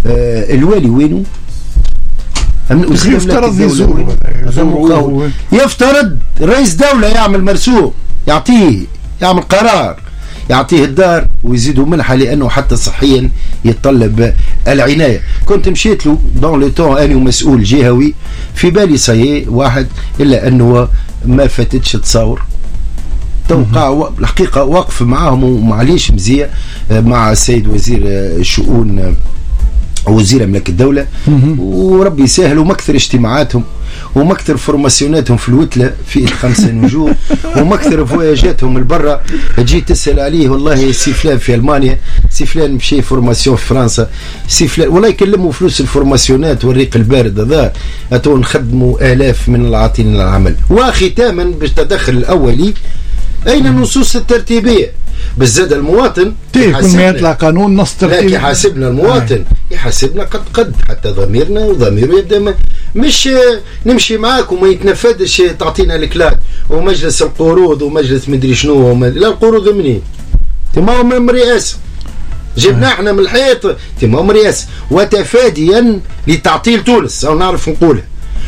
الوالي وينه؟ يفترض يزور، يفترض رئيس دولة يعمل مرسوم، يعمل قرار، يعطيه الدار ويزيدوا منحة، لأنه حتى صحيا يتطلب العناية. كنت مشيت له دون لو تون أنا مسؤول جهوي، في بالي صحيح واحد، إلا أنه ما فاتتش تصور توقع. الحقيقة واقف معاهم ومعليش مزية مع السيد وزير الشؤون وزير ملك الدولة، وربي يسهل، ومكثر اجتماعاتهم ومكثر فورماسيوناتهم في الوتلة في 5 نجوم، ومكثر فواياجاتهم البرة. تجي تسأل عليه والله سي فلان في ألمانيا، سي فلان مشي فورماسيون في فرنسا، سي فلان والله يكلموا فلوس الفورماسيونات والريق البارد هذا، أتو نخدموا آلاف من العاطلين العمل. وختاما باش تدخل الأولي، أين النصوص الترتيبية؟ بالزاد المواطن كل ما يطلع قانون نص ترتيبي يحاسبنا المواطن، يحاسبنا قد حتى ضميرنا وضميره يبدا مش نمشي معاك وما يتنفذش تعطينا الكلاد ومجلس القروض ومجلس مدري شنو لا القروض منين؟ تمام رئاسة جبنا احنا من الحيط، تمام رئاسة وتفاديا لتعطيل تونس او نعرف نقولها،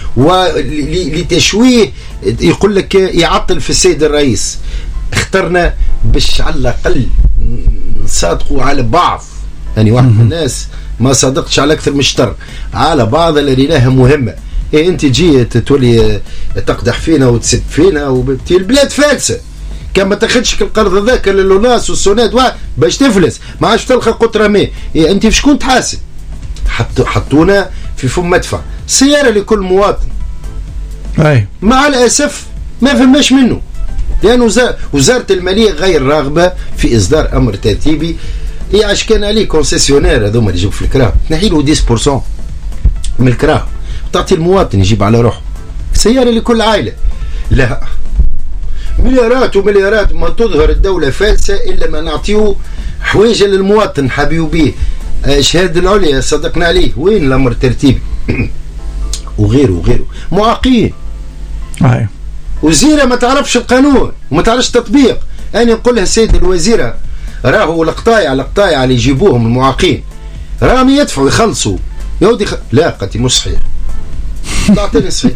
ولتشويه يقول لك يعطل في السيد الرئيس. اخترنا باش على الاقل نصادقوا على بعض، يعني واحد من الناس ما صادقتش على اكثر من شطر على بعض اللي لها مهمه. انت تجي تولي تقدح فينا وتسب فينا البلاد فالسه، كان ما تاخذش القرض ذاك للناس والسونات باش تفلس، ما عادش تلقى قطره ماء. انت في شكون تحاسب؟ حطونا في فم مدفع سياره لكل مواطن. مع الاسف ما فهمناش منه، لأن وزارة المالية غير راغبة في إصدار أمر ترتيبي. يعش كان عليه كونسيسيونير هذوما اللي يجيبوا في الكراه، تنحي له 10% من الكراه تعطي المواطن يجيب على روحه سيارة لكل عائلة. لا، مليارات ومليارات ما تظهر الدولة فالسة إلا ما نعطيه حوايج للمواطن حبيو به. الشهادة العليا صدقنا عليه، وين الأمر الترتيبي؟ وغيره معاقين. وزيرة ما تعرفش القانون وما تعرفش تطبيق. أنا نقول لها السيد الوزيرة راهو القطايع اللي يجيبوهم المعاقين راهم يدفعوا يخلصوا يودي لا قتي مش صحيح، تعطيني صحيح.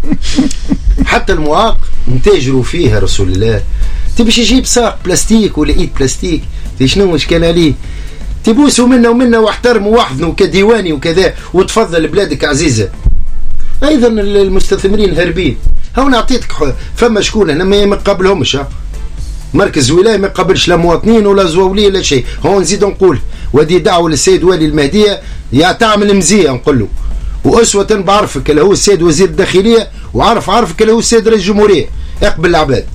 حتى المعاق نتاجروا فيها رسول الله، تبيش يجيب ساق بلاستيك ولا ايد بلاستيك شنو مش كان عليه، تبوسوا منا واحترموا واحد كديواني وكذا وتفضل بلادك عزيزة. أيضا المستثمرين هربين، هاو نعطيتك فما شكون هنا ما يقبلهمش، مركز ولاية ما يقبلش لا مواطنين ولا زواولية لا شيء. هو نزيد نقول ودي دعوة للسيد والي المهدية يا تعمل مزية نقول له، وأسوة بعرفك اللي هو السيد وزير الداخلية، وعرفك اللي هو السيد رئيس الجمهورية. اقبل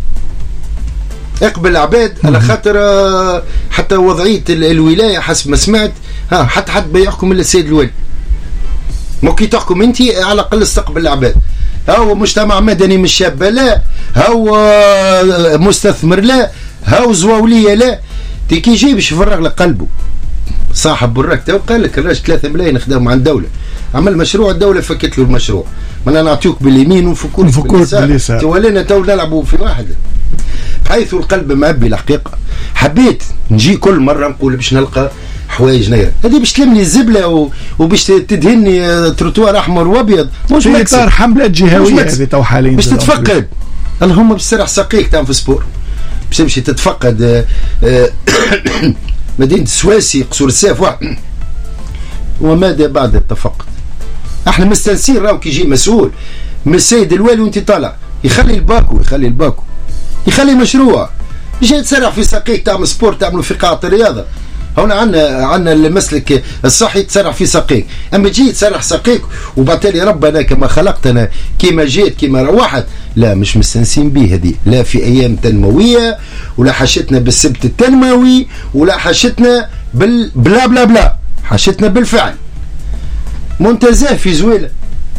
العباد على خاطر حتى وضعية الولاية حسب ما سمعت حتى حد بيحكم إلا السيد الوالي. ما كي تحكم انت على الاقل استقبل العباد. هو مجتمع مدني مش شابه لا، هو مستثمر لا، هو زواوليه لا. كي يجي باش يفرغ لك قلبه صاحب بركته وقال لك الراجل 3 ملايين خدام مع الدوله، عمل مشروع الدوله فكت له المشروع، ما نعطيوك باليمين ونفكوك باليسار تولينا تو نلعبوا في واحد، بحيث القلب معبي. الحقيقه حبيت نجي كل مره نقول باش نلقى حوايج نايره، هذه باش تلمني الزبله وباش تدهني تروتوار احمر وابيض، مش في اطار حملات جهويه هذه تو حاليا باش تتفقد. اللهم بسرح ساقيك تعمل في سبور باش تمشي تتفقد مدينه السواسي قصور الساف واحد. وماذا بعد التفقد؟ احنا مستنسين راهو كي يجي مسؤول من السيد الوالي وانت طالع يخلي الباكو يخلي مشروع، مش تسرح في ساقيك تعمل سبور تعمل في قاعه الرياضه. هنا عندنا المسلك الصحي تسرح في ساقيك، اما تجي تسرح ساقيك وبالتالي ربنا كما خلقتنا كما جيت كما روحت، لا مش مستنسين به هذه، لا في ايام تنمويه ولا حشتنا بالسبت التنموي ولا حشتنا بلا بلا بلا، حشتنا بالفعل. منتزه في زويله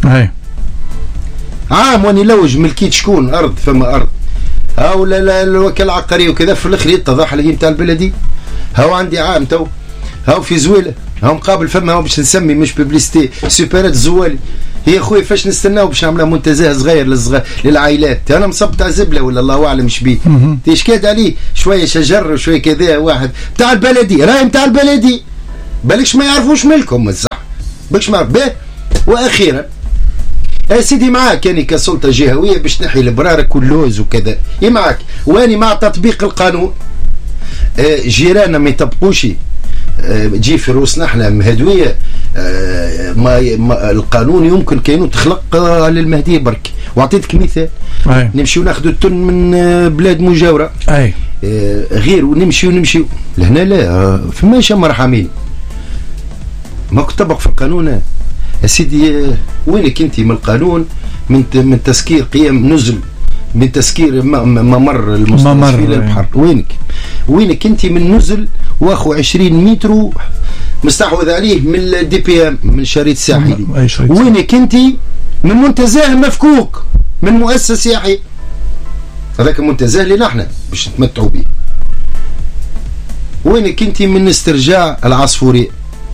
عام واني لوج ملكيت شكون ارض فما ارض هاو لا الوكاله العقاريه وكذا، في الاخر يتضح لي نتاع البلدي. هاو عندي عام تو هاو في زويله هاو مقابل فما هاو باش نسمي مش ببليستي سوبرات الزوالي. هي خويا فاش نستناو باش نعملها منتزه صغير للعائلات، انا مصب تاع زبله ولا الله اعلم شبيه تيشكاد عليه شويه شجر وشويه كذا، واحد تاع البلدي راهي تاع البلدي بالكش ما يعرفوش ملكهم الصح باش ما به. واخيرا يا سيدي معاك يعني كسلطه جهويه باش تنحي البرارك واللوز وكذا، معاك واني مع تطبيق القانون. جيراننا ما يطبقوش، تجي في روسنا احنا مهدويه. ما القانون يمكن كانوا تخلق على المهديه برك. واعطيتك مثال، نمشيو ناخذوا التن من بلاد مجاوره غير ونمشيو لهنا لا فماش مرحمين. ما كنت طبق في القانون يا سيدي. وينك انت من القانون، من تسكير قيم نزل، من تسكير ممر المستوصفين للبحر. وينك انت من نزل واخو 20 متر مستحوذ عليه من الدي بي ام من شريط ساحلي. وينك انت من منتزه مفكوك من مؤسسه سياحي، هذاك المنتزه اللي نحن باش نتمتعوا به. وينك انت من استرجاع العصفوريه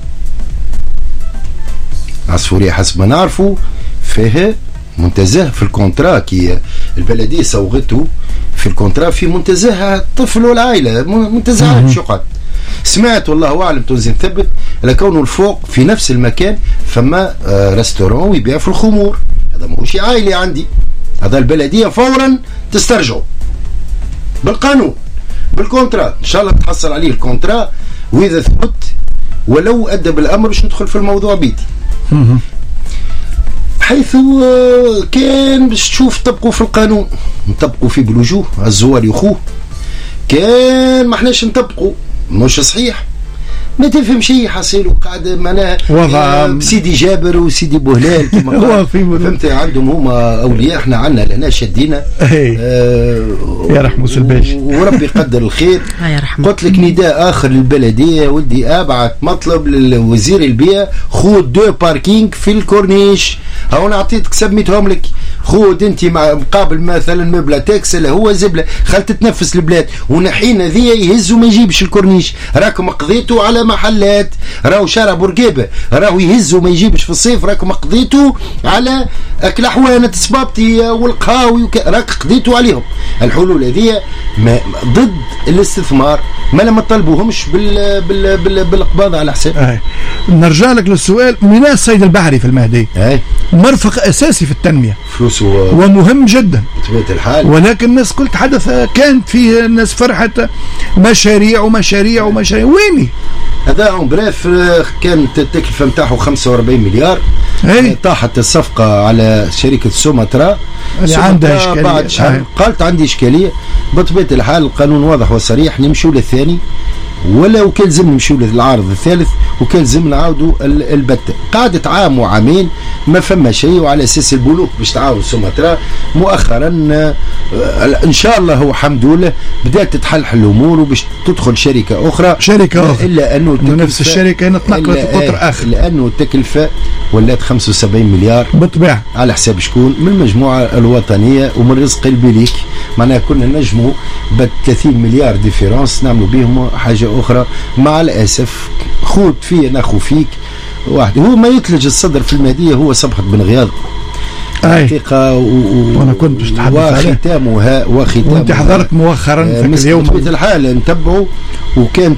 حسب ما نعرفوا فيه منتزه في الكونترا كي البلديه صوغته في الكونترا في منتزه الطفل والعائله، منتزه شو قد سمعت والله اعلم تونسي مثبت لكونه الفوق في نفس المكان فما ريستورون يبيع في الخمور. هذا ماهوش عائلي عندي، هذا البلديه فورا تسترجعه بالقانون بالكونترا ان شاء الله تحصل عليه الكونترا. واذا ثبت ولو ادى بالامر باش ندخل في الموضوع بيتي حيث كان باش تشوف طبقوا في القانون نطبقوا فيه بالوجوه الزوار يخوه. كان ما احناش نطبقوا مش صحيح، ما تفهم شيء حصيل وقاعد معناها وضع سيدي جابر وسيدي بوهلال كما فهمت. عندهم هما اولياء، احنا عندنا لهنا شدينا يا رحمه الباشا وربي يقدر الخير. قلت لك نداء اخر للبلديه ولدي ابعت مطلب للوزير البيئه، خذ 2 باركينج في الكورنيش. هاو انا اعطيتك سميتهم لك، خذ انت مع مقابل مثلا مبلغ تاكس اللي هو زبله خلت تتنفس البلاد. ونحينا ذي يهز وما يجيبش الكورنيش، راكم قضيتوا على محلات راهو شارع بورقيبه راهو يهز وما يجيبش في الصيف، راكم قضيتوا على اكل حوانه الصبابطي والقهاوي راك قضيتوا عليهم. الحلول هذه ضد الاستثمار، ما لما طلبوهمش بالقباض على حساب. نرجع لك للسؤال، ميناء السيد البحري في المهدي مرفق اساسي في التنميه، فلوسه ومهم جدا بطبيعه الحال، ولكن الناس كل تحدث كانت فيه الناس فرحت مشاريع ويني هذا بريف كانت التكلفه نتاعو 45 مليار. طاحت الصفقه على شركه سوماترا اللي عندها اشكاليه بعد شهر. قالت عندي اشكاليه بطبيعه الحال، القانون واضح وصريح، نمشوا للثاني ولا وكان لازم نمشيو للعارض الثالث وكان لازم نعاودوا البتة. قعدت عام وعامين ما فما شيء، وعلى اساس البنوك باش تعاود سوماترا مؤخرا ان شاء الله هو الحمد لله بدات تتحلحل الامور وباش تدخل شركه اخرى الا انه نفس الشركه نتنقلت قطر اخر، لانه التكلفه ولات 75 مليار بالطبيعه على حساب شكون؟ من المجموعه الوطنيه ومن رزق البليك. معناها كنا نجموا ب 30 مليار ديفيرونس نعملوا بهم حاجه اخرى. مع الاسف خوت فيا ناخو فيك واحد هو ما يتلج الصدر في المهديه هو صبحة بن غياض حقيقه وانا كنت باش نتحدث عليه وختامها وانت حضرت مؤخرا في اليوم بطبيعه الحال نتبعوا. وكانت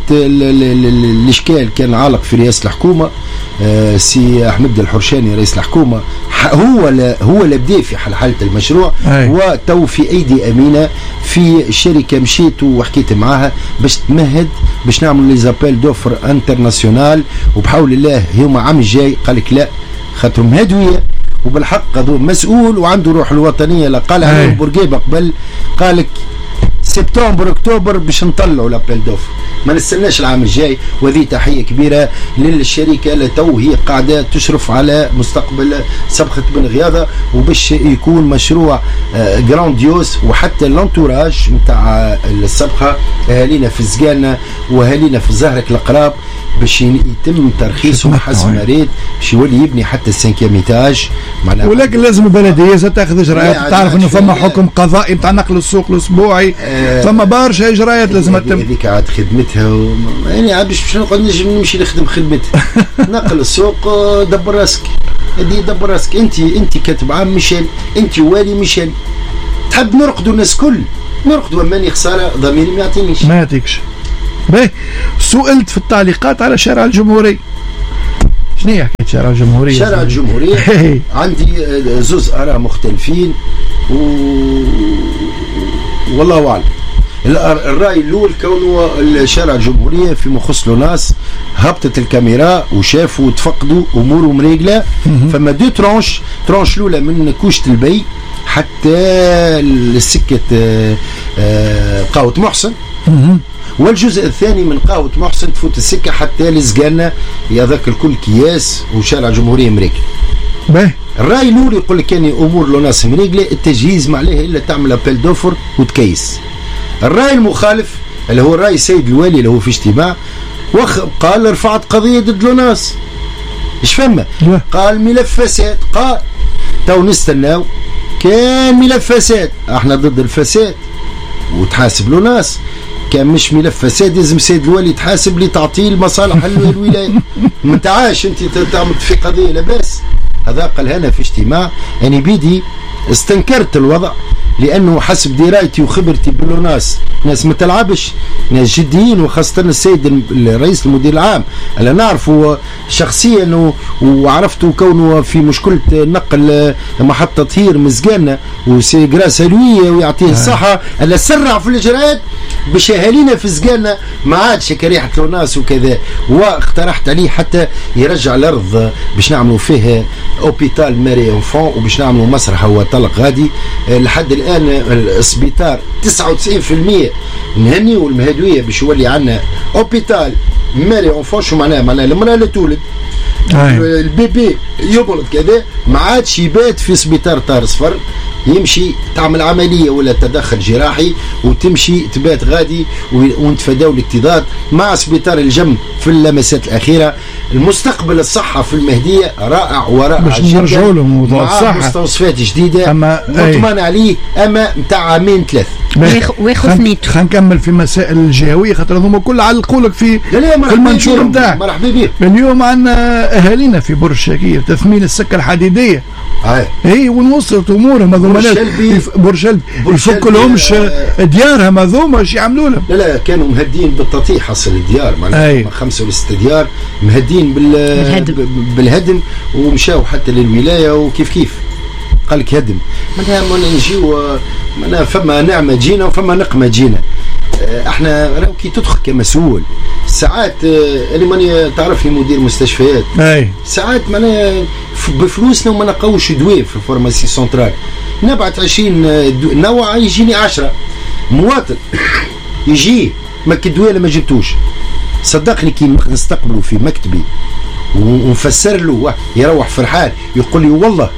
الاشكال كان عالق في رئاسه الحكومه، سي احمد الحرشاني رئيس الحكومه هو اللي بدا في حلحله المشروع، وتو في ايدي امينه في الشركه. مشيت وحكيت معاها باش تمهد باش نعمل لي زابيل دوفر انترناسيونال، وبحول الله هما عام الجاي قال لك لا خاطرهم هدويه وبالحق هذو مسؤول وعنده روح الوطنيه. لا قال عليهم بورقيبه قبل قال لك سبتمبر اكتوبر باش نطلعوا لابيل دوفر، ما نستناش العام الجاي. وهذه تحيه كبيره للشركه اللي تو هي قاعده تشرف على مستقبل صبغه بن غياضه، وباش يكون مشروع جرانديوس. وحتى الانتوراج نتاع الصبغه اهالينا في الزقانه واهالينا في زهرك القراب باش يتم ترخيصهم حسب ما ريد باش يولي يبني حتى السانكيام ايتاج. ولكن لازم البلديه تاخذ اجراءات. تعرف انه فما حكم قضائي نتاع نقل السوق الاسبوعي، فما برشا اجراءات لازم تتم. هذيك عاد خدمتها يعني باش نقعد نمشي نخدم خدمتها. نقل السوق دبر راسك، هذه دبر راسك. انت كاتب عام ميشيل، انت والي ميشيل، تحب نرقدوا الناس كل نرقدوا، ماني خساره ضميري ما يعطينيش ما يعطيكش. باهي سئلت في التعليقات على شارع الجمهورية، شنو هي حكاية شارع الجمهورية. شارع الجمهورية عندي زوز آراء مختلفين والله أعلم. الرأي الأول كونه شارع الجمهورية في مخص له ناس هبطت الكاميرا وشافوا وتفقدوا أموره مريقلة. فما دو ترانش الأولى من كوشة البي حتى السكة قهوة محسن، والجزء الثاني من قهوة محسن تفوت السكة حتى لزقالنا هذاك الكل كياس وشارع الجمهورية مريقلة. الرأي الأول يقول لك يعني أمور لو ناس مريقلة التجهيز ما عليها إلا تعمل أبل دوفر وتكيس. الرأي المخالف اللي هو الرأي السيد الوالي اللي هو في اجتماع قال رفعت قضية ضد لوناس. ايش فما؟ قال ملف فساد. قال تو نستناو كان ملف فساد، احنا ضد الفساد وتحاسب لوناس. كان مش ملف فساد لازم سيد الوالي تحاسب لتعطيل مصالح الولاية. ما تعاش انت تعمل في قضية لاباس. هذا قال هنا في اجتماع. أنا بيدي استنكرت الوضع لأنه حسب درايتي وخبرتي بالناس ناس ما تلعبش، ناس جديين، وخاصة السيد الرئيس المدير العام أنا نعرفه شخصيا وعرفته كونه في مشكلة نقل محطة تطهير مزقانة وسيقرا سلوية ويعطيه الصحة. ألا سرع في الإجراءات باش أهالينا في زقانة ما عادش كريحة لوناس وكذا، واقترحت عليه حتى يرجع الأرض باش نعملوا فيه أوبيتال ماري أنفون وباش نعملوا مسرح هو طلق غادي. لحد الآن السبيطار 99% نهني والمهدوية باش يولي عنا أوبيتال ماري أنفون. شو معناها؟ معناها المرأة اللي تولد البيبي يمرض كذا ما عادش يبات في سبيطار طار صفر، يمشي تعمل عملية ولا تدخل جراحي وتمشي تبات غادي ونتفاداو الاكتظاظ مع سبيطار الجنب في اللمسات الأخيرة. المستقبل الصحة في المهدية رائع ورائع جدا مع مستوصفات جديدة مطمئن عليه أما متاع عامين ثلاث. ويخفنيت خلينا نكمل في مسائل الجهوية خاطر هما كل علقوا لك في المنشور نتاعك. مرحبا بك. اليوم عندنا أهالينا في برج شاكير تثمين السكة الحديدية. اي ونوصلت امورهم هذوما برشلبي يفكوا لهمش ديارهم هذوما ايش يعملوا لهم؟ لا كانوا مهدين بالتطيح حصل الديار معناها 5 ولا 6 ديار مهدين بالهدم ومشاو حتى للولايه وكيف كيف قال لك هدم معناها نجيو معناها فما نعمه جينا وفما نقمه جينا. احنا راهو كي تدخل كمسؤول ساعات اللي ماني تعرفني مدير مستشفيات ساعات معناها بفلوسنا وما نلقاوش دواء في الفارماسي سنترال نبعت 20 نوع يجيني 10 مواطن يجي ماك الدواء اللي ما جبتوش صدقني كي نستقبله في مكتبي ونفسر له يروح فرحان يقول لي والله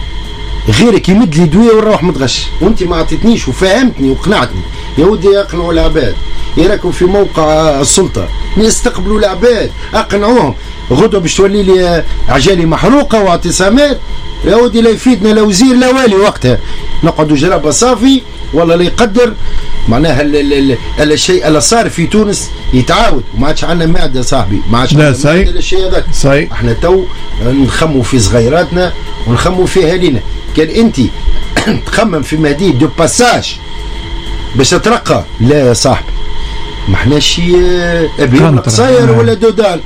غيرك يمد لي دواء ونروح متغش وانت ما عطيتنيش وفهمتني وقنعتني. يا ودي اقنعوا العباد يراكم في موقع السلطه نستقبلوا العباد اقنعوهم غدوه باش تولي لي عجالي محروقه واعتصامات. يا ودي لا يفيدنا لا وزير لا والي وقتها نقعدوا جرابه صافي والله لا يقدر معناها الشيء اللي صار في تونس يتعاود وما عادش عندنا معده صاحبي ما عادش عندنا معده للشيء هذاك. احنا تو نخموا في صغيراتنا ونخموا في اهالينا. كان انت تخمم في مهدي دو باساج باش تترقى لا يا صاحبي ما احناش ابيض قصير ولا دودان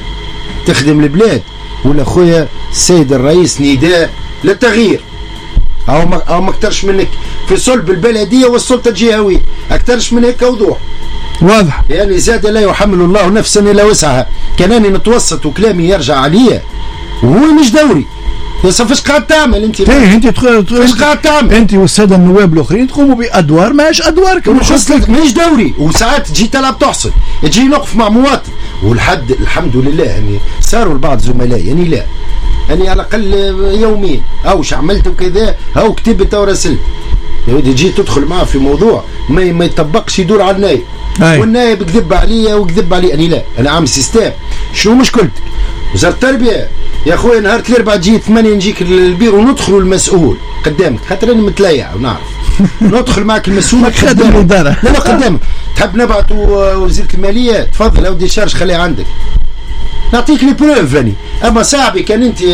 تخدم البلاد ولا خويا السيد الرئيس نداء للتغيير او ما اكثرش منك في صلب البلديه والسلطه الجهويه اكثرش من هيك وضوح واضح يعني زاد لا يحمل الله نفسا الا وسعها. كانني نتوسط وكلامي يرجع عليا وهو مش دوري فاش قاعد تعمل انت؟ انت فاش قاعد تعمل انت والساده النواب الاخرين تقوموا بادوار ماهيش ادواركم مش دوري. وساعات تجي تلعب تحصل تجي نقف مع مواطن والحد الحمد لله يعني صاروا البعض زملاء يعني لا يعني على الاقل يومين اوش عملت وكذا او كتبت او رسلت يا ودي تجي تدخل معه في موضوع ما يطبقش يدور على النايب والنايب كذب عليا وكذب علي انا لا انا عامل سيستم. شنو مشكلتك؟ وزاره التربيه يا خويا نهار الاربعاء تجي 8 نجيك للبير وندخلوا المسؤول قدامك خاطر انا متليع ونعرف ندخل معك المسؤول قدامك لا قدامك تحب نبعث وزيره الماليه تفضل اودي شارج خليها عندك نعطيك لي بروف يعني. اما صاحبي كان انت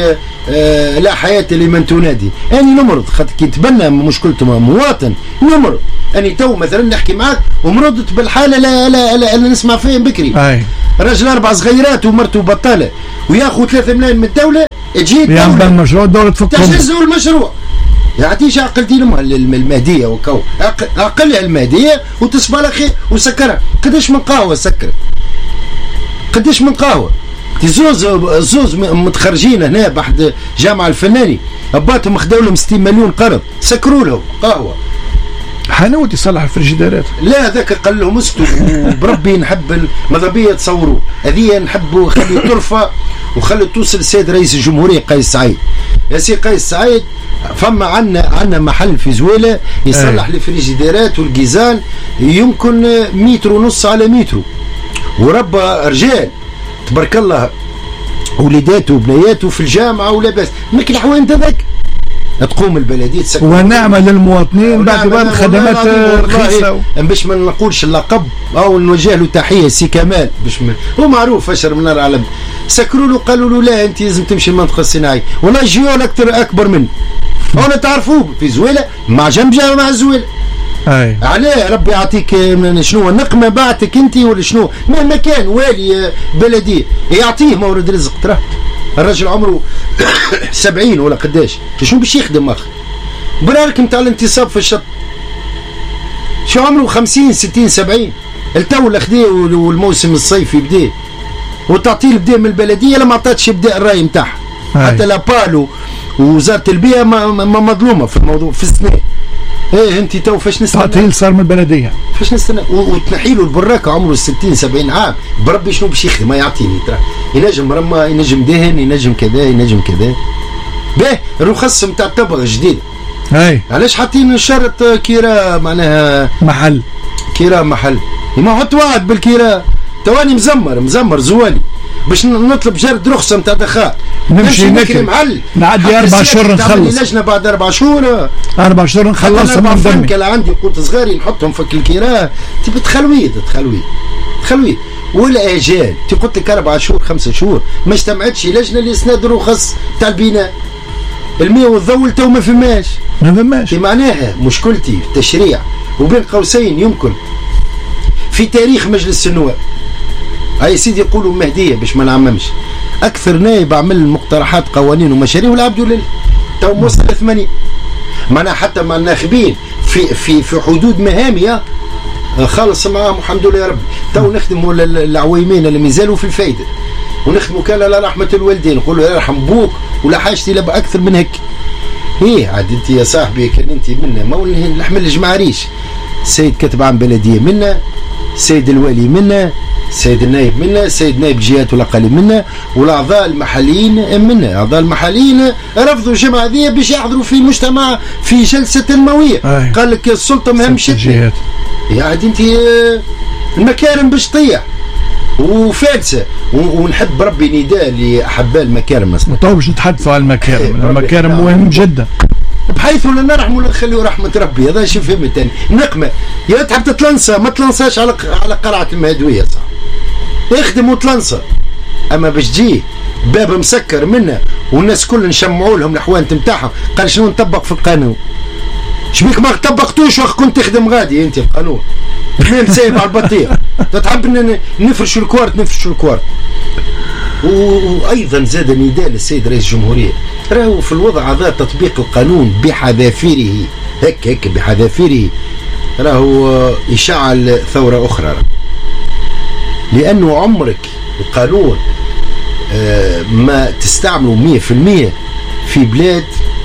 لا حياه لمن تنادي اني نمرض خاطر كي نتبنى مشكلته مواطن نمرض اني تو مثلا نحكي معك ومرضت بالحاله لا نسمع فيهم بكري راجل 4 صغيرات ومرته بطاله وياخذ 3 ملايين من الدوله تجي يعني المشروع الدولة تفكهم تجهزوا المشروع. يعطيش عقل دينهم المهدية وكو عقلها المهدية وتصبح لها خير وسكرها. قداش من قهوة سكرت؟ قداش من قهوة؟ زوز متخرجين هنا بحد جامعة الفناني أباتهم خدوا لهم 60 مليون قرض سكروا لهم قهوة. حانوت يصلح الفريجيدارات. لا ذاك قال لهم اسكتوا وبربي نحب الماذا تصوروا هذه نحبوا خلي ترفع وخلي توصل السيد رئيس الجمهورية قيس سعيد. يا سي قيس سعيد فما عنا محل في زويلة يصلح الفريجيدارات والجيزان يمكن 1.5 متر على متر وربى رجال تبارك الله وليداته وبنياته في الجامعة ولا بس ماك الحوان ذاك تقوم البلديه ونعمل للمواطنين باعتبار خدمات رخيصه باش ما نقولش اللقب او نوجه له تحيه سي كمال باش هو معروف اشهر من نار علم. سكروا له قالوا له لا انت لازم تمشي المنطقه الصناعيه والله جيول اكبر منه ولا تعرفوه في زويله مع جنب جامعه زويله. علاه ربي يعطيك شنو النقمه بعتك انت ولا شنو مهما كان والي بلديه يعطيه مورد رزق ترى الرجل عمره 70 ولا قداش شنو باش يخدم اخر برارك نتاع الانتصاب في الشط شو عمره 50 60 70 التو الاخديه والموسم الصيفي بدا وتعطيه البدا من البلديه لما عطاتش بدا الراي نتاعها حتى لا بالو ووزاره البيئه ما مظلومه في الموضوع في السنه. ايه انت تو فاش نستنى تعطيل صار من البلديه فاش نستنى وتنحي له البراك عمره 60 70 عام بربي شنو باش يخدم ما يعطيني ترى ينجم رمى ينجم دهن ينجم كذا ينجم كذا به الرخص نتاع الطبغ جديد. علاش حاطين شرط كيرا معناها محل كيرا محل ما حط واحد بالكيرا تواني مزمر زوالي باش نطلب جرد رخصه نتاع دخان نمشي محل نعدي 4 شهور نخلص لجنه بعد 4 شهور 4 شهور نخلصهم من دمي كان عندي قوت صغاري نحطهم في الكيرا تبي تخلويد والاجال قلت لك 4 شهور 5 شهور ما اجتمعتش لجنه لاسناد الرخص تاع البناء الماء والضوء تو ما فماش معناها مشكلتي في التشريع وبين قوسين يمكن في تاريخ مجلس النواب هاي سيدي يقولوا مهديه باش ما نعممش اكثر نائب عمل مقترحات قوانين ومشاريع والعبد لله تو موصل 80 معناها حتى مع الناخبين في حدود مهاميه خالص معاهم الحمد لله يا رب. تو نخدموا العويمين اللي مازالوا في الفايده ونخدموا كان على رحمه الوالدين نقولوا الله يرحم بوك ولا حاجتي لا باكثر من هيك. ايه عاد انت يا صاحبي كان انت منا ما نحمل الجماعه ريش السيد كاتب عام بلديه منا السيد الوالي منا السيد النائب منا السيد نائب جهات والاقاليم منا والاعضاء المحليين منا. اعضاء المحليين رفضوا الجماعه هذه باش يحضروا في المجتمع في جلسه تنمويه. قال لك السلطه مهمشتنا يعني انت المكارم باش تطيح وفادسه ونحب ربي نداء لاحباء المكارم ما طوبش نتحدثوا على المكارم المكارم مهم جدا بحيث ولا نرحم ولا نخليه رحمه ربي. هذا شيء فهم ثاني نقمه يا تحب تتلنسى ما تلنساش على قرعه المهدويه صح اخدم وتلنسى اما باش تجي باب مسكر منه والناس كل نشمعوا لهم الحوانت نتاعهم قال شنو نطبق في القانون شبيك ما طبقتوش وقت كنت تخدم غادي انت القانون اثنين سايب على البطيخ تحب نفرشوا الكوارت وايضا زاد نداء للسيد رئيس الجمهوريه راهو في الوضع هذا تطبيق القانون بحذافيره هيك بحذافيره راهو يشعل ثوره اخرى لانه عمرك القانون ما تستعمله 100% في بلاد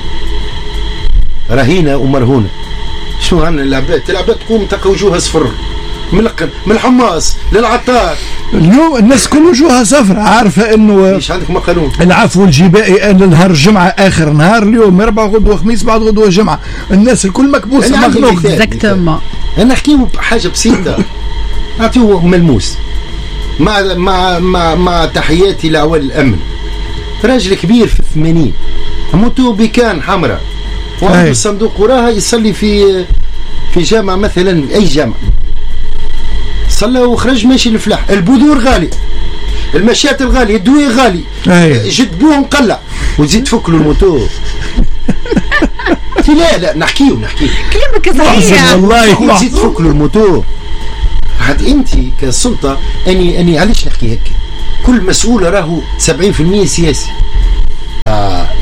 رهينه ومرهونه. شنو عندنا العباد تقوم تلقى وجوهها صفر من الحماص للعطار اليوم الناس كل وجوهها صفر عارفه انه ايش عندك ما قانون العفو الجبائي نهار الجمعه اخر نهار اليوم ربع غدوه خميس بعد غدوه جمعه الناس الكل مكبوسه مخنوق اكزاكتومون. انا نحكيو بحاجه بسيطه نعطيو ملموس مع تحياتي لعوال الامن راجل كبير في 80 موتو بكان حمراء وعنده الصندوق وراها يصلي في جامعه مثلا اي جامعه صلى وخرج ماشي الفلاح البذور غالي المشات الغالي الدويه غالي جدبوه مقلع وزيد تفك له الموتور لا نحكيو كلامك صحيح والله زيد تفك له الموتور. عاد انت كسلطه اني علاش نحكي هيك كل مسؤول راهو 70% سياسي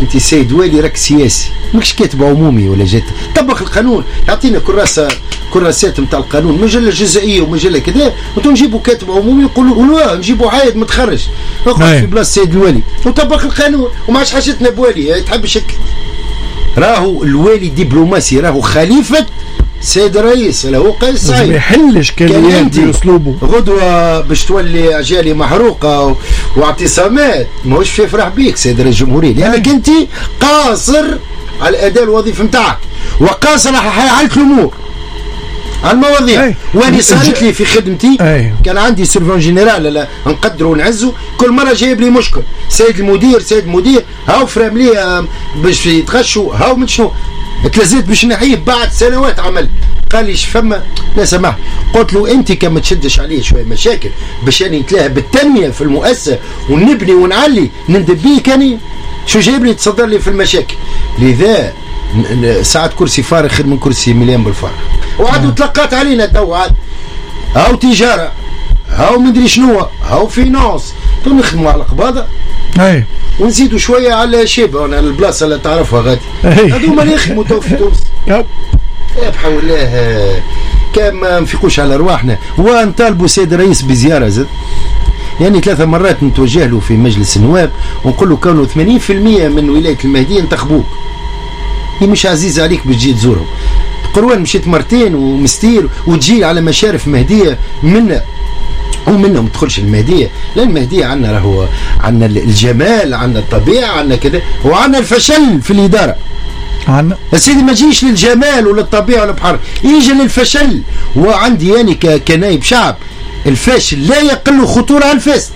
انت سيد والي راك سياسي ماكش كاتب عمومي ولا جات طبق القانون، يعطينا كراسات نتاع القانون، مجله جزائيه ومجله كذا، وانتم نجيبوا كاتب عمومي يقولوا نجيبوا عايد متخرج اقعد في بلاصه السيد الوالي وطبق القانون وما عادش حاجتنا بوالي تحب شك. راهو الوالي دبلوماسي، راهو خليفه سيد الرئيس، راهو قيس سعيد ما يحلش كلمات باسلوبه. غدوه باش تولي اجالي محروقه واعتصامات ماهوش في فرح بيك سيد رئيس الجمهوريه، لانك انت قاصر على الاداء الوظيفي نتاعك وقاصر على حاله الامور على المواضيع. وانا صارت لي في خدمتي كان عندي سيرفون جينيرال نقدره ونعزه، كل مره جايب لي مشكل، سيد المدير هاو فرام لي باش يتغشوا هاو من شنو تلزيت باش نحيه بعد سنوات عمل. قال لي فما لا سمح، قلت له انت كما تشدش عليه شويه مشاكل باش اني نتلاها بالتنميه في المؤسسه ونبني ونعلي ندب بيه، كاني شو جايب لي تصدر لي في المشاكل. لذا ساعات كرسي فارغ خير من كرسي مليان بالفارغ. وعادوا تلقات علينا تو عاد هاو تجاره هاو مدري شنو هاو فينانس، تو نخدموا على قباضه ونزيدوا شويه على شيبه البلاصه اللي تعرفها غادي هذوما اللي يخدموا تو في تونس. بحول الله كان ما نفيقوش على ارواحنا. ونطالبوا السيد الرئيس بزياره زاد، يعني 3 مرات نتوجه له في مجلس النواب ونقول له كانوا 80% من ولايه المهديه انتخبوك، هي مش عزيز عليك باش تجي تزورهم. قروان مشيت مرتين ومستير وتجي على مشارف مهديه منا ومنهم تدخلش المهديه، لان المهديه عندنا راهو عندنا الجمال، عندنا الطبيعه، عندنا كذا، وعندنا الفشل في الاداره. عندنا سيدي ما جيش للجمال ولا الطبيعه ولا البحر، يجي للفشل. وعندي يعني كنايب شعب الفاشل لا يقل خطوره على الفاسد.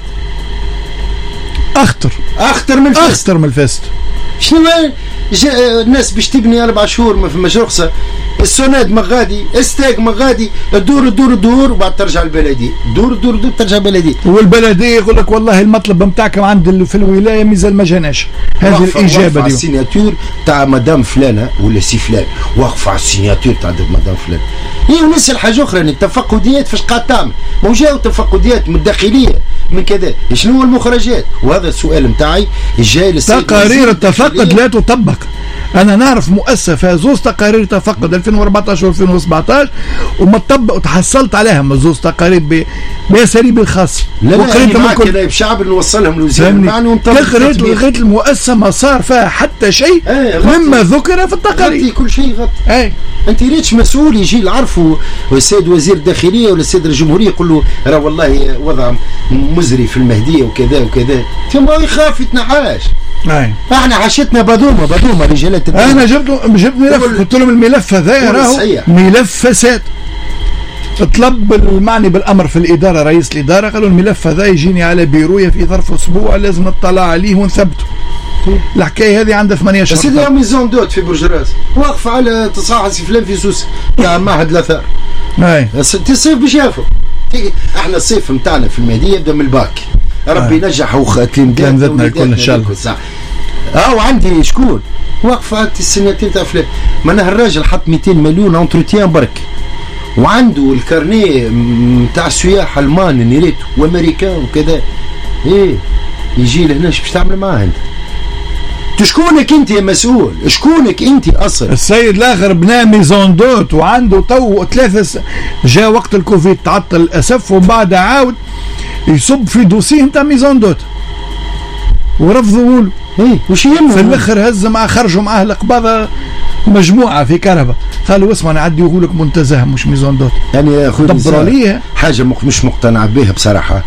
اخطر من الفاسد. شنو الناس باش تبني 4 شهور ما فماش رخصه، السوناد مغادي، استاك مغادي، تدور وبعد ترجع البلديه، دور ترجع البلديه، والبلديه يقول لك والله المطلب نتاعكم عند في الولايه مازال ما جاناش. هذه الاجابه دي السيناتور تاع مدام فلانه ولا سي فلان، واقف على السيناتور تاع مدام فلان. هي ونسال حاجه اخرى، التفقديات فاش قاعد تعمل؟ ما جاو تفقديات من الداخليه من كذا، شنو هو المخرجات؟ وهذا السؤال نتاعي الجاي للسيد. تقارير التفقد لا تطبق. انا نعرف مؤسسه فيها زوز تقارير تفقد 2014 و2017 وما تطبق، وتحصلت عليها زوز تقارير باساليب الخاصه. لا معاك كنايب شعب نوصلهم لوزير المعني ونطبق. لغايه المؤسسه ما صار فيها حتى شيء مما ذكر في التقارير. كل شيء غطي. انت ريتش مسؤول يجي العرفوا والسيد وزير الداخليه ولا السيد الجمهوريه يقول له راه والله وضع مزري في المهديه وكذا وكذا، ثم يخاف يتنحاش. احنا عاشتنا بذومه رجالات الدين. انا جبت ملف، قلت لهم الملف هذا راهو ملف فساد. طلب المعني بالامر في الاداره رئيس الاداره، قالوا الملف هذا يجيني على بيرويا في ظرف اسبوع لازم نطلع عليه ونثبته. الحكايه هذه عندها 8 شهور. سيدي يوم ميزون دوت في برج الراس واقفه على تصاحب سي فلان في سوس تاع معهد الاثار. الصيف باش يافوا. احنا الصيف نتاعنا في المهديه يبدا من الباك، ربي نجح تلامذتنا الكل ان شاء الله. وعندي شكون واقفه السنتين تاع فلان، معناها الراجل حط 200 مليون انتروتيان برك، وعنده الكارنيه نتاع السياح المان نيريتو وامريكان وكذا. يجي لهنا باش تعمل معاه انت؟ شكونك انت يا مسؤول؟ شكونك انت اصلا؟ السيد الاخر بنى ميزون دوت وعنده تو 3 جاء وقت الكوفيد تعطل للاسف، وبعد عاود يصب في دوسيه نتاع ميزون دوت ورفضوا له. وش يهمه؟ في الاخر هز معاه، خرجوا معاه القباضه مجموعه في كهرباء، قالوا اسمع نعديه لك منتزه مش ميزون دوت. يعني يا اخوي دبروا ليه حاجه مش مقتنع بها بصراحه.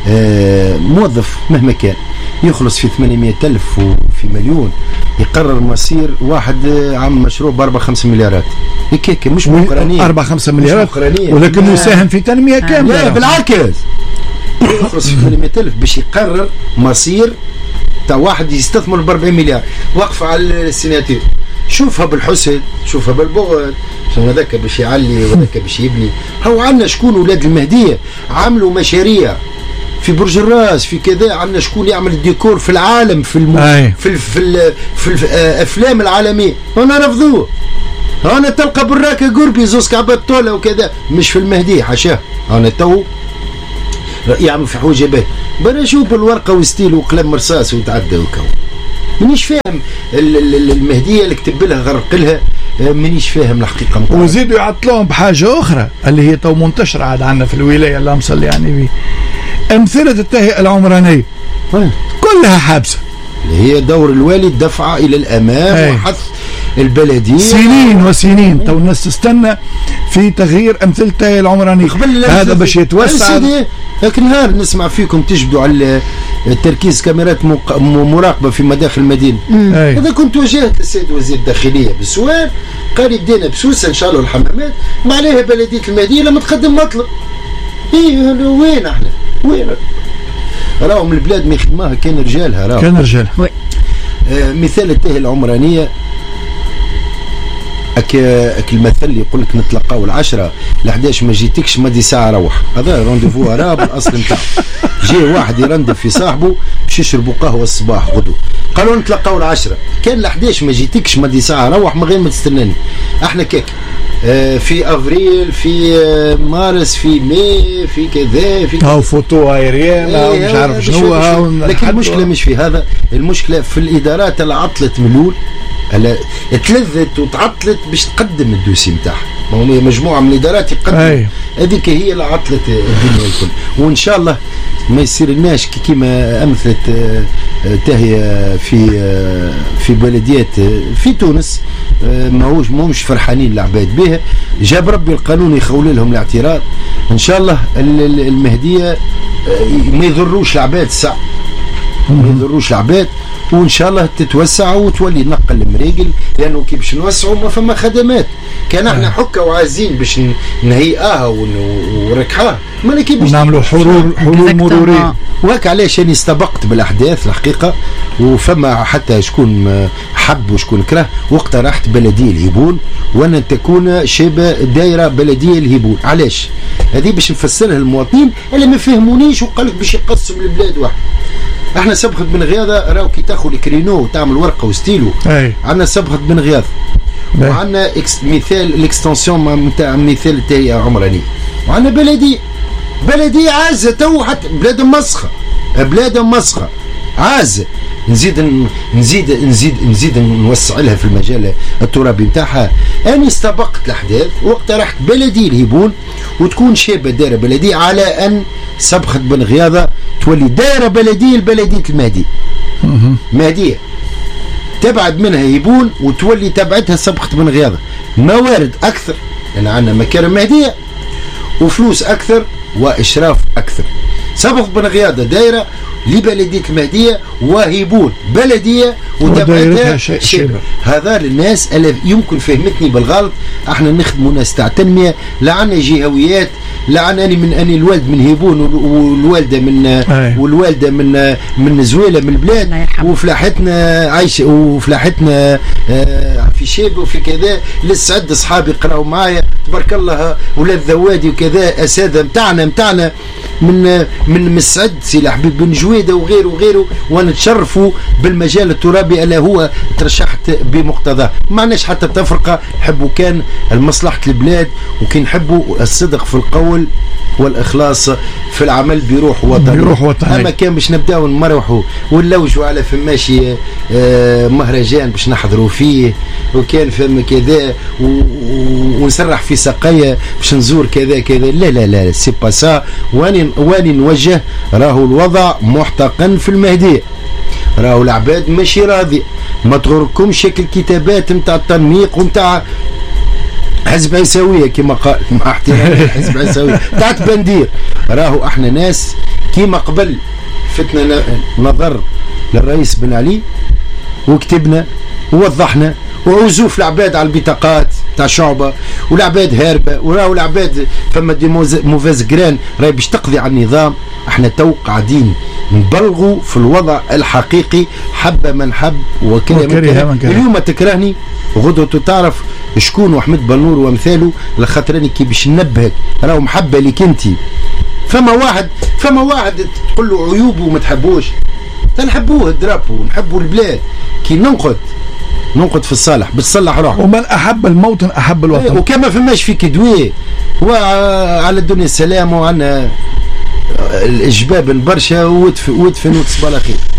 موظف مهما كان يخلص في 800,000 وفي مليون، يقرر مصير واحد عامل مشروع ب4-5 مليارات هيك مش مقرنين 4-5 مليارات، ولكن يساهم في تنميه كامله. لا بالعكس، يخلص في 800,000 باش يقرر مصير تاع واحد يستثمر ب40 مليار، واقف على السيناتير. شوفها بالحسد، شوفها بالبغض، شنو هذاك باش يعلي وهذاك باش يبني. هو عندنا شكون ولاد المهديه عملوا مشاريع في برج الراس في كذا، عندنا شكون يعمل الديكور في العالم في الافلام العالميه، هنا رفضوه. هنا تلقى براكه قربي زوز كعبات طوله وكذا، مش في المهديه حاشاه. هنا تو يعمل في حوجبات بلا شوف بالورقه وستيل وقلم رصاص ويتعدى وكو مانيش فاهم المهديه اللي كتب لها غرق لها، مانيش فاهم الحقيقه. وزيدوا يعطلوهم بحاجه اخرى اللي هي تو منتشره عاد عندنا في الولايه اللهم صل يعني بيه، امثله التهيئه العمرانيه كلها حابسه، اللي هي دور الوالي الدفعه الى الامام وحث البلديه سنين وسنين. تو الناس تستنى في تغيير امثله التهيئه العمرانيه، هذا باش يتوسع. لكن نهار نسمع فيكم تجبدوا على تركيز كاميرات مراقبه في مداخل المدينه. اذا كنت واجهت السيد وزير الداخليه بالسؤال قال بدينا بسوسه ان شاء الله الحمامات، ما عليها بلديه المدينه لما تقدم مطلب. وين احنا؟ وين؟ راهم البلاد ما يخدموها كان رجالها، راهم كان رجالها. مثال التهيئه العمرانيه أك المثل اللي يقول لك نتلقاو 10 ل11 ما جيتكش ما دي ساعه روح، هذا رونديفو راه بالاصل نتاعو. جاي واحد يرندف في صاحبه باش يشربوا قهوه الصباح غدو، قالوا نتلقاو 10 كان ل11 ما جيتكش ما دي ساعه روح من غير ما تستناني. احنا كيك في افريل في مارس في ماي في كذا في هاو فوتو ايريان مش عارف شنو. لكن المشكله مش في هذا، المشكله في الادارات اللي عطلت ملول، تلذت وتعطلت باش تقدم الدوسي نتاعها. مجموعه من الادارات يقدم، هذيك هي اللي عطلت الدنيا الكل. وان شاء الله ما يصير لناش كيما امثله تهيئه في بلديات في تونس ماهوش فرحانين العباد بها. جاب ربي القانون يخول لهم الاعتراض. ان شاء الله المهديه ما يضروش العباد الساعه، ما يضروش العباد، وان شاء الله تتوسع وتولي نقل مريقل، لانه كي باش نوسعوا ما فما خدمات. كان احنا حكه وعايزين باش نهيئاها ونركحاها، ما كي باش نعملوا حلول مروريه. وهك علاش انا استبقت بالاحداث الحقيقه، وفما حتى شكون حب وشكون كره، واقترحت بلديه الهيبون، وانا تكون شبه دايره بلديه الهيبون. علاش؟ هذه باش نفسرها للمواطنين اللي ما فهمونيش وقال لك باش يقسم البلاد واحد. احنا صبغه بن غياضه راهو كي تاخذ الكرينو وتعمل ورقه وستيلو، عندنا صبغه بن غياضه، وعندنا مثال الاكستنسيون نتاع مثال التهيئه العمرانيه، وعندنا بلديه عازه تو حتى بلاد مسخه عازه. نزيد نوسع لها في المجال الترابي نتاعها. انا استبقت الاحداث واقترحت بلديه الهيبون وتكون شابه دائره بلديه، على ان صبغه بن غياضه تولي دائره بلديه لبلديه المهديه. مهديه تبعد منها هيبون وتولي تبعتها صبغه بن غياضه، موارد اكثر لان عندنا مكارم مهديه وفلوس اكثر واشراف اكثر. صبغه بن غياضه دائره لبلديه المهديه وهيبون بلديه وتبعتها شبه. هذا للناس اللي يمكن فهمتني بالغلط. احنا نخدموا ناس تاع تنميه، لا عندنا جهويات، لا عندنا اني الوالد من هيبون والوالده من زويله من البلاد، وفلاحتنا عايشه وفلاحتنا في شيبه وفي كذا. للسعد اصحابي يقراوا معايا تبارك الله، ولاد ذوادي وكذا اساتذه متاعنا من السعد سي حبيب بن جويده وغيره، ونتشرفوا بالمجال الترابي اللي هو ترشحت بمقتضاه. ما عندناش حتى تفرقه، نحبوا كان المصلحه البلاد، وكي نحبوا الصدق في القول والاخلاص في العمل بروح وطني. اما كان باش نبداو نمرحوا ونلوجوا على فماشي مهرجان باش نحضروا فيه، وكان فما كذا ونسرح في سقايا باش نزور كذا لا سي با سا. واني نوجه راهو الوضع محتقن في المهديه، راهو العباد ماشي راضي. ما تغركمش شكل كتابات نتاع التنميق ونتاع حزب عيساويه كما قال، مع احترامي حزب عيساويه تاعت بندير. راهو احنا ناس كيما قبل فتنا نظر للرئيس بن علي وكتبنا ووضحنا، وعزوف العباد على البطاقات تاع شعبه، والعباد هاربه، وراهو العباد فما دي موفاز جران راهي باش تقضي على النظام. احنا تو قاعدين نبلغوا في الوضع الحقيقي، حب من حب وكره من كره. اليوم تكرهني وغدوة تعرف شكون وحمد بنور وامثاله، لخاطرني كي باش ننبهك راهو محبه لك انت. فما واحد تقول له عيوبه وما تحبوش، تنحبوه الدرابو ونحبوا البلاد. كي ننقد في الصالح بتصلح روحه. ومن احب الموطن احب الوطن. وكما فماش في كدويه وعلى الدنيا السلام، وعنا الجباب برشا ودفن وتصبح على خير.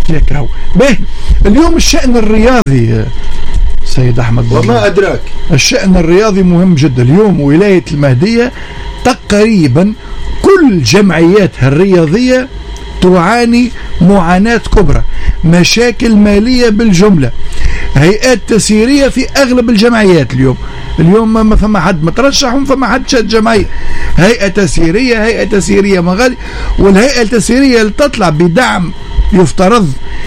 هيك هو به. اليوم الشأن الرياضي سيد أحمد وما أدراك، الشأن الرياضي مهم جدا. اليوم ولاية المهدية تقريبا كل جمعياتها الرياضية تعاني معاناة كبرى، مشاكل مالية بالجملة، هيئات تسييرية في أغلب الجمعيات. اليوم ما فما حد مترشح وما فما حد شاد جمعية. هيئة تسييرية مغالي، والهيئة التسييرية اللي تطلع بدعم يفترض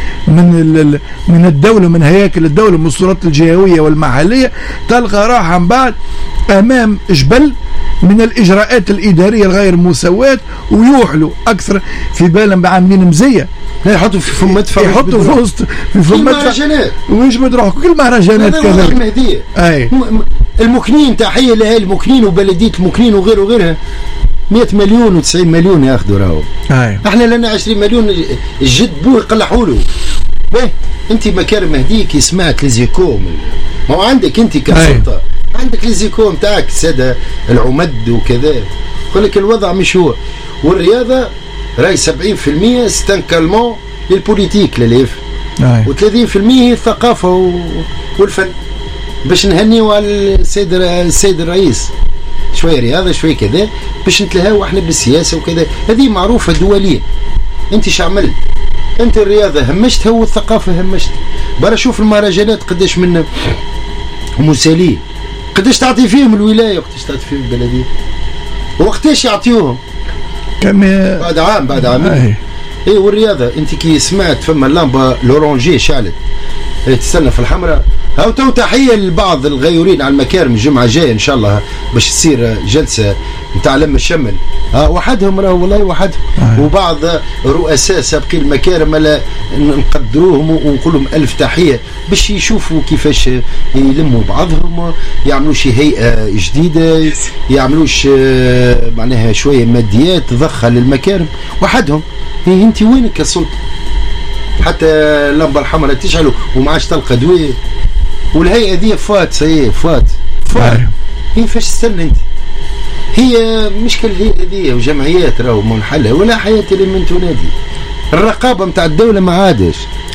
من الدولة، من هياكل الدولة، من السلطات الجهوية والمحلية، تلقى راحة بعد أمام جبل من الإجراءات الإدارية الغير مساواة، ويوحلوا أكثر في بالهم عاملين مزية، يحطوا في فم مدفع، يحطوا في وسط في فم مهرجانات، ويجبد روحك كل مهرجانات كذا. المهدية المكنين، تحية لأهل المكنين وبلدية المكنين وغيرها 100 مليون و90 مليون ياخذوا راهو. احنا لنا 20 مليون الجد بوه يقلحوا له. انت مكارم مهدية كي سمعت ليزيكو، ما هو عندك انت كسلطة عندك ليزيكو نتاعك السادة العمد وكذا، يقول لك الوضع مش هو. والرياضة راي 70% ستانكالمون للبوليتيك لليف، و30% هي الثقافة والفن، باش نهنيو على السيد الرئيس. شوية رياضة شوية كذا باش نتلهاو احنا بالسياسة وكذا، هذه معروفة دوليا. انت شعملت؟ انت الرياضة همشتها والثقافة همشتها. برا شوف المهرجانات قداش من مسالين، قداش تعطي فيهم الولاية وقداش تعطي فيهم البلدية، وقتاش يعطيوهم بعد عام بعد عامين. ايه والرياضة انت كي سمعت فما اللامبة لورانجي شعلت، تستنى في الحمراء. هاو تو تحية لبعض الغيورين على المكارم الجمعة الجاية ان شاء الله باش تصير جلسة نتاع لم الشمل. وحدهم راهو والله وحدهم. وبعض رؤساء سابقين المكارم نقدروهم ونقول لهم ألف تحية باش يشوفوا كيفاش يلموا بعضهم، يعملوش هيئة جديدة، يعملوش معناها شوية ماديات تضخها للمكارم وحدهم. انت وينك كسلطة؟ حتى اللمبة الحمراء تشعلوا وما عادش تلقى دوية، والهيئة دي فات هي فاش تستنى انت؟ هي مشكلة الهيئة دي وجمعيات راهو منحلة ولا حياة لمن تنادي. الرقابة متاع الدولة ما عادش.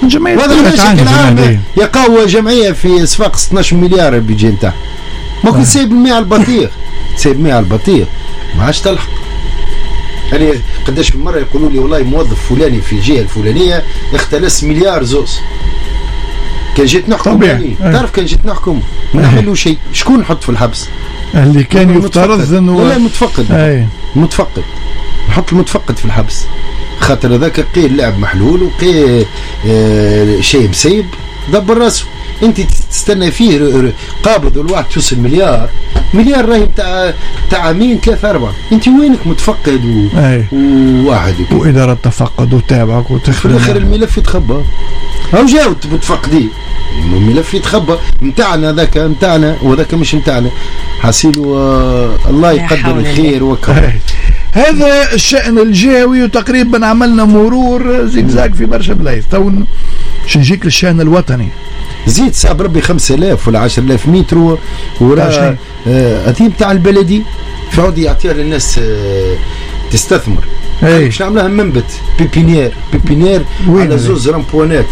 يقوى جمعية في صفاق 12 مليار البيجي نتاعها، ممكن تسيب الماء على البطيخ، تسيب الماء على البطيخ ما عادش تلحق. يعني قداش من مرة يقولوا لي والله موظف فلاني في الجهة الفلانية اختلس مليار زوز. كان جيت نحكم يعني تعرف كان جيت نحكم ما نعملوا شيء، شكون نحط في الحبس؟ اللي كان يفترض انه لا متفقد نحط المتفقد في الحبس، خاطر هذاك قي اللعب محلول وقي شيء مسيب دبر راسه. انت تستنى فيه قابض الواحد توصل مليار راهي بتاع عامين 3-4. انت وينك متفقد وواحد وإدارة تفقد وتابعك في الاخر الملف يتخبى. هاو جاو متفقدين الملف يتخبى متاعنا، هذاك متاعنا وذاك مش متاعنا. حاسيلو الله يقدر الخير وكذا. هذا الشأن الجهوي، وتقريبا عملنا مرور زيكزاك في برشا بلايص. تو نجيك للشأن الوطني، زيد صعب ربي 5000 ولا 10000 متر وراه هذه بتاع البلدي فعود يعطيها للناس تستثمر. باش نعملها منبت بيبينير على زوز رامبوانات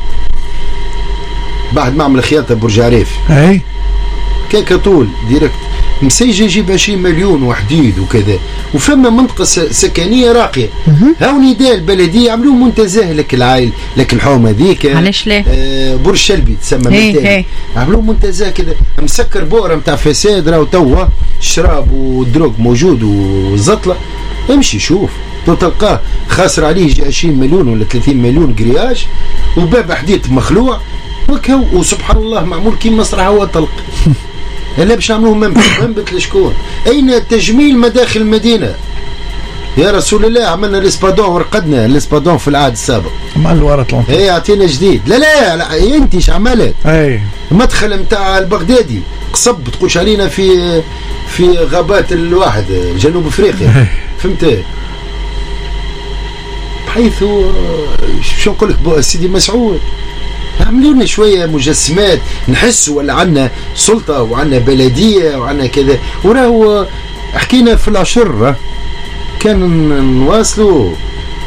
بعد ما عمل خياطه برج عريف. كيكا طول ديريكت مسيجه يجيب 20 مليون وحديد وكذا، وفما منطقه سكنيه راقيه. هاو نداء البلديه عملوا منتزه لك العائل لك الحومه ذيك. علاش لا؟ برج شلبي تسمى بالتالي. عملوا منتزه كذا مسكر بؤره نتاع فساد، راهو توا الشراب والدروغ موجود والزطله. امشي شوف تلقاه خاسر عليه 20 مليون ولا 30 مليون قرياج، وباب حديد مخلوع وكهو، وسبحان الله معمول كيما مسرح هو طلق. لا باش نعملوه منبت لشكون؟ أين تجميل مداخل المدينة؟ يا رسول الله عملنا الاسبادون ورقدنا الاسبادون في العهد السابق. مال ورا اي اعطينا جديد. لا انت ايش عملت؟ المدخل نتاع البغدادي قصب تقولش علينا في غابات الواحد جنوب افريقيا. فهمت؟ بحيث شو نقول لك سيدي مسعود عملوا لنا شويه مجسمات نحسوا ولا عندنا سلطه وعندنا بلديه وعندنا كذا. وراهو حكينا في العشر كان نواصلوا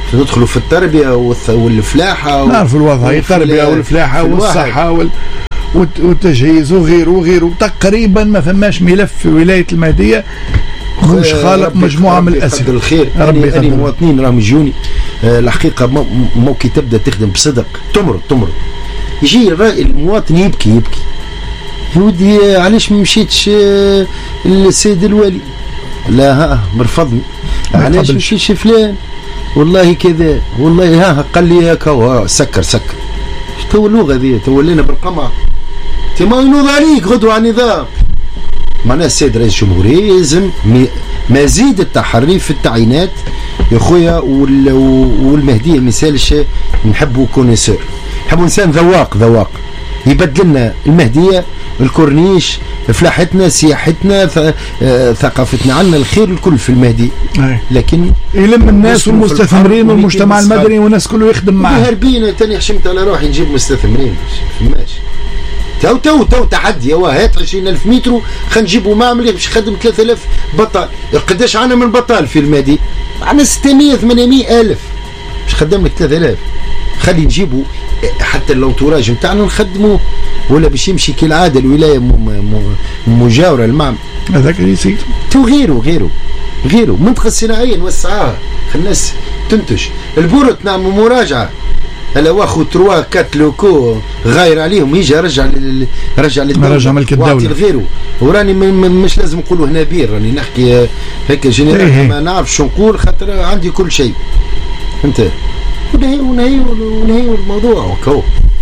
ندخلوا في التربيه والفلاحه. نعرف الوظائف، التربيه والفلاحه والصحه والتجهيز وغيره. تقريبا ما فماش ملف في ولايه المهديه مش خالق مجموعه من الاسئله. الخير. ربي أني مواطنين راهم يجوني الحقيقه كي تبدا تخدم بصدق تمرض يجي المواطن يبكي يا ودي علاش ما مشيتش للسيد الوالي؟ لا مرفضني. علاش مشيتش فلان؟ والله كذا، والله قال لي هكا. سكر تو اللغه ذي تولينا بالقمع. ما ينوض عليك غدوه عن نظام. معناها السيد رئيس الجمهورية يلزم مزيد التحري في التعيينات يا خويا. والمهدية مثالش نحبوا كونيسور، نحبوا انسان ذواق يبدل لنا المهدية، الكورنيش، فلاحتنا، سياحتنا، ثقافتنا، عندنا الخير الكل في المهدي. لكن يلم الناس والمستثمرين والمجتمع المدني والناس كله يخدم معاه. هربينا تاني حشمت على روحي نجيب مستثمرين فماش. تو تحدي. هات 20,000 متر خلينا نجيبوا معمل باش يخدم 3000 بطال. قداش عنا من بطال في المادي؟ عنا 600-800 ألف باش خدم لك 3000. خلي نجيبوا حتى الانتوراج نتاعنا نخدموه، ولا باش يمشي كالعاده الولايه مجاوره المعمل هذاك اللي يصير. تو غيره منطقه الصناعيه نوسعها، خلي الناس تنتج. البورت نعمل مراجعه. هلا واخو 3-4 لوكو غاير عليهم، يجي رجع للدوله، رجع ملك الدوله غيره. وراني مش لازم نقولوا هنا بير، راني نحكي هيك جينيرال ما نعرف شو نقول، خاطر عندي كل شيء. انت ونهي الموضوع وكو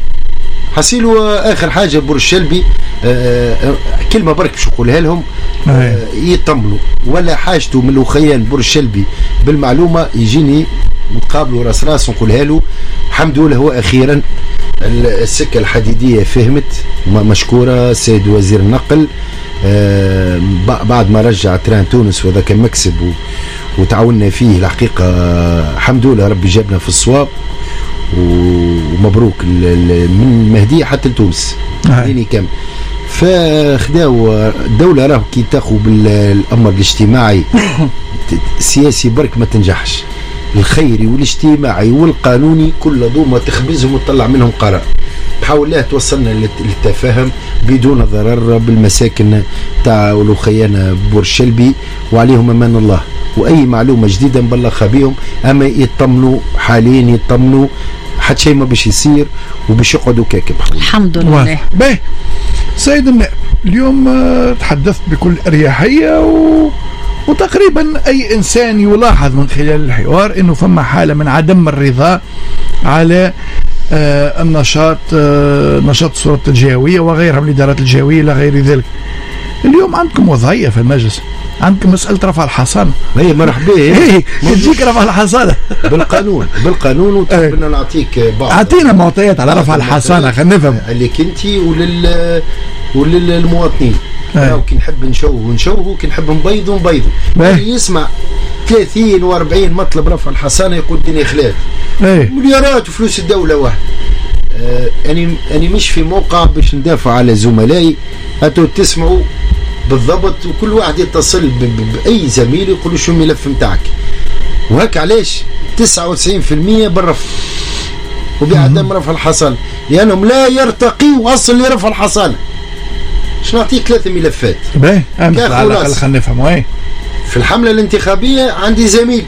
حسيلوا. اخر حاجه بور الشلبي كلمه برك باش نقولها لهم، يطمنوا ولا حاجته من الاخيان بور الشلبي بالمعلومه يجيني نتقابلوا راس ونقولها له الحمد لله. هو اخيرا السكه الحديديه فهمت، مشكوره السيد وزير النقل. بعد ما رجع تران تونس وهذا كان مكسب وتعاوننا فيه الحقيقه. الحمد لله ربي جابنا في الصواب، ومبروك من المهديه حتى لتونس ليني كم. فخداو الدوله راه كي تاخذ بالامر الاجتماعي السياسي برك ما تنجحش، الخيري والاجتماعي والقانوني كل ضوما تخبزهم وتطلع منهم قرار. بحاول الله توصلنا للتفاهم بدون ضرر بالمساكن تاع الخيانة بور الشلبي، وعليهم امان الله. واي معلومه جديده نبلغها بهم، اما يطمنوا حاليا، يطمنوا حتى شيء ما باش يصير وباش يقعدوا كاكب. الحمد لله. باهي سيد النائب، اليوم تحدثت بكل اريحيه وتقريبا أي إنسان يلاحظ من خلال الحوار أنه فما حالة من عدم الرضا على النشاط، نشاط السلطة الجهوية وغيرها من الإدارات الجهوية إلى غير ذلك. اليوم عندكم وضعية في المجلس، عندكم مسألة رفع الحصانة. هي مرحبا تجيك رفع الحصانة بالقانون وتقبلنا نعطيك بعض. أعطينا معطيات على رفع الحصانة خلينا نفهم. لك أنت وللمواطنين. كي نحب نشوه كي نحب نبيض اللي يسمع 30 و40 مطلب رفع الحصانة يقول الدنيا خلال مليارات وفلوس الدولة واحد. أنا مش في موقع باش ندافع على زملائي، هاتوا تسمعوا بالضبط وكل واحد يتصل بأي زميل يقول شو الملف متاعك. وهك علاش 99% بالرفض وبعدم رفع الحصانة، لأنهم لا يرتقي أصل لرفع الحصانة. شنو نعطيك 3 ملفات باهي على الأقل خلينا نفهم. في الحملة الانتخابية عندي زميل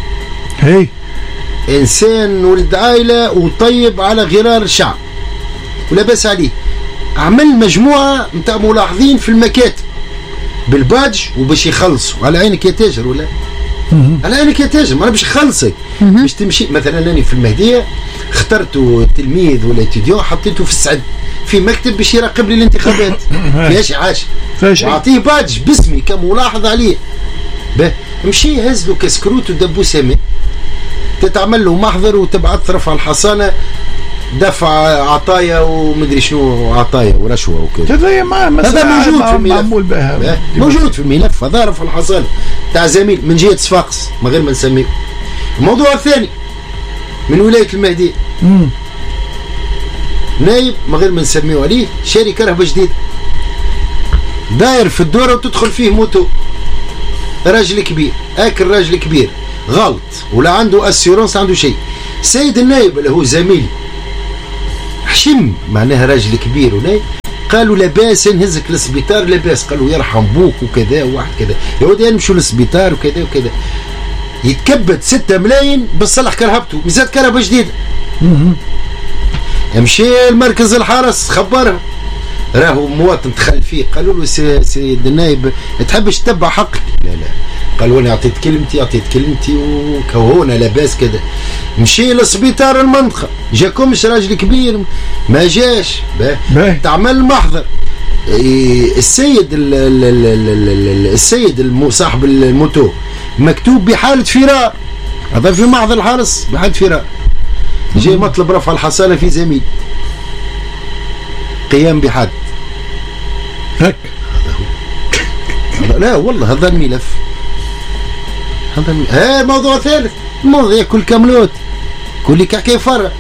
إنسان ولد عائلة وطيب على غرار الشعب ولا بس عليه، عمل مجموعة متاع ملاحظين في المكاتب بالباج وباش يخلصوا. على عينك يا تاجر ولا على عينك يا تاجر، ما باش يخلصك باش تمشي. مثلا أنا في المهدية اخترت تلميذ ولا تديو حطيته في السعد في مكتب باش يراقب لي الانتخابات فيهاش عاش، واعطيه باج باسمي كملاحظ عليه. مشي هز له كسكروت ودبو سامي، تتعمل له محضر وتبعث رفع الحصانه، دفع عطايا ومدري شنو عطايا ورشوه وكذا. هذا موجود في الملف، معمول بها موجود في الملف. هذا رفع الحصانه تاع زميل من جهه صفاقس من غير ما نسميه. الموضوع الثاني من ولايه المهدي، نايب من غير ما نسميه عليه، شاري كهرباء جديد داير في الدوره وتدخل فيه موتو، راجل كبير اكل راجل كبير غلط ولا عنده اسيورونس عنده شيء. سيد النائب اللي هو زميلي حشم معناها راجل كبير ونايب، قالوا لاباس نهزك للسبيطار لاباس، قالوا يرحم بوك وكذا وواحد كذا يا ودي نمشوا للسبيطار وكذا وكذا. يتكبد 6 ملايين بصلح كرهبته مزاد كرهبه جديده. مشي المركز الحرس خبرها راهو مواطن دخل فيه، قالوا له سيد النائب تحبش تتبع حقك؟ لا لا، قالوا انا اعطيت كلمتي وكوهونا لاباس كذا. مشي لسبيطار المنطقه جاكمش راجل كبير ما جاش تعمل محضر. السيد صاحب الموتو مكتوب بحاله فرار، هذا في محضر الحرس بحاله فرار. جاي مطلب رفع الحصانه في زميل قيام بحد هك. لا والله هذا الملف، هذا موضوع ثالث، الموضوع ياكل كاملوت كل كحكي فرع.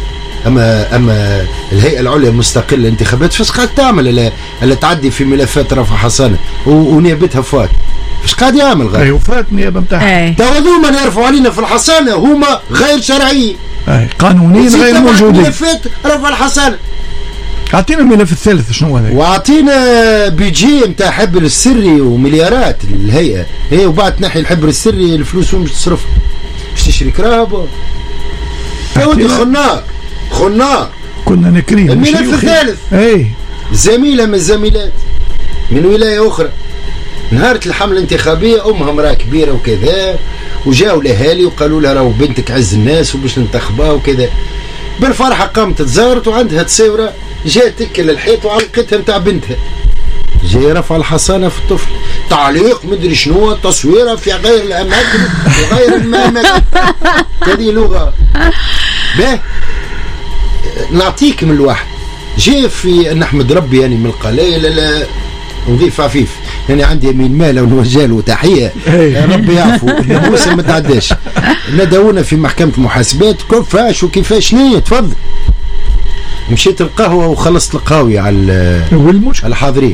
اما الهيئه العليا المستقله للانتخابات فاش قاعد تعمل؟ الا تعدي في ملفات رفع حصانه ونيابتها فات، فاش قاعد يعمل غير؟ ايوه فات النيابه نتاعها. تو هذوما يرفعوا علينا في الحصانه هما غير شرعيين، قانونيين غير موجودين. ملفات رفع الحصانه. اعطينا الملف الثالث شنو هذا؟ واعطينا بيجي نتاع حبر السري ومليارات الهيئه هي، وبعد تنحي الحبر السري الفلوس وين باش تصرفها؟ باش تشري كرهبه يا ودي. خنار كنا نكريه. الملف الثالث زميله من الزميلات من ولايه اخرى نهارة الحمله الانتخابيه امها امراه كبيره وكذا، وجاوا الاهالي وقالوا لها راهو بنتك عز الناس وباش ننتخبها وكذا. بالفرحه قامت تزارت وعندها تصويره جات تكل الحيط وعلقتها نتاع بنتها. جاي رفع الحصانه في الطفل، تعليق مدري شنو، تصويره في غير الاماكن وغير الاماكن. هذه لغه به. نعطيك من الواحد جاي في نحمد ربي يعني من القلايل لا نضيف عفيف، يعني عندي يمين ماله ونوجه له تحيه ربي يعفو الناموس ما تعداش. نداونا في محكمه المحاسبات كيفاش وكيفاش نيه. تفضل. مشيت القهوه وخلصت القهوه على الحاضرين.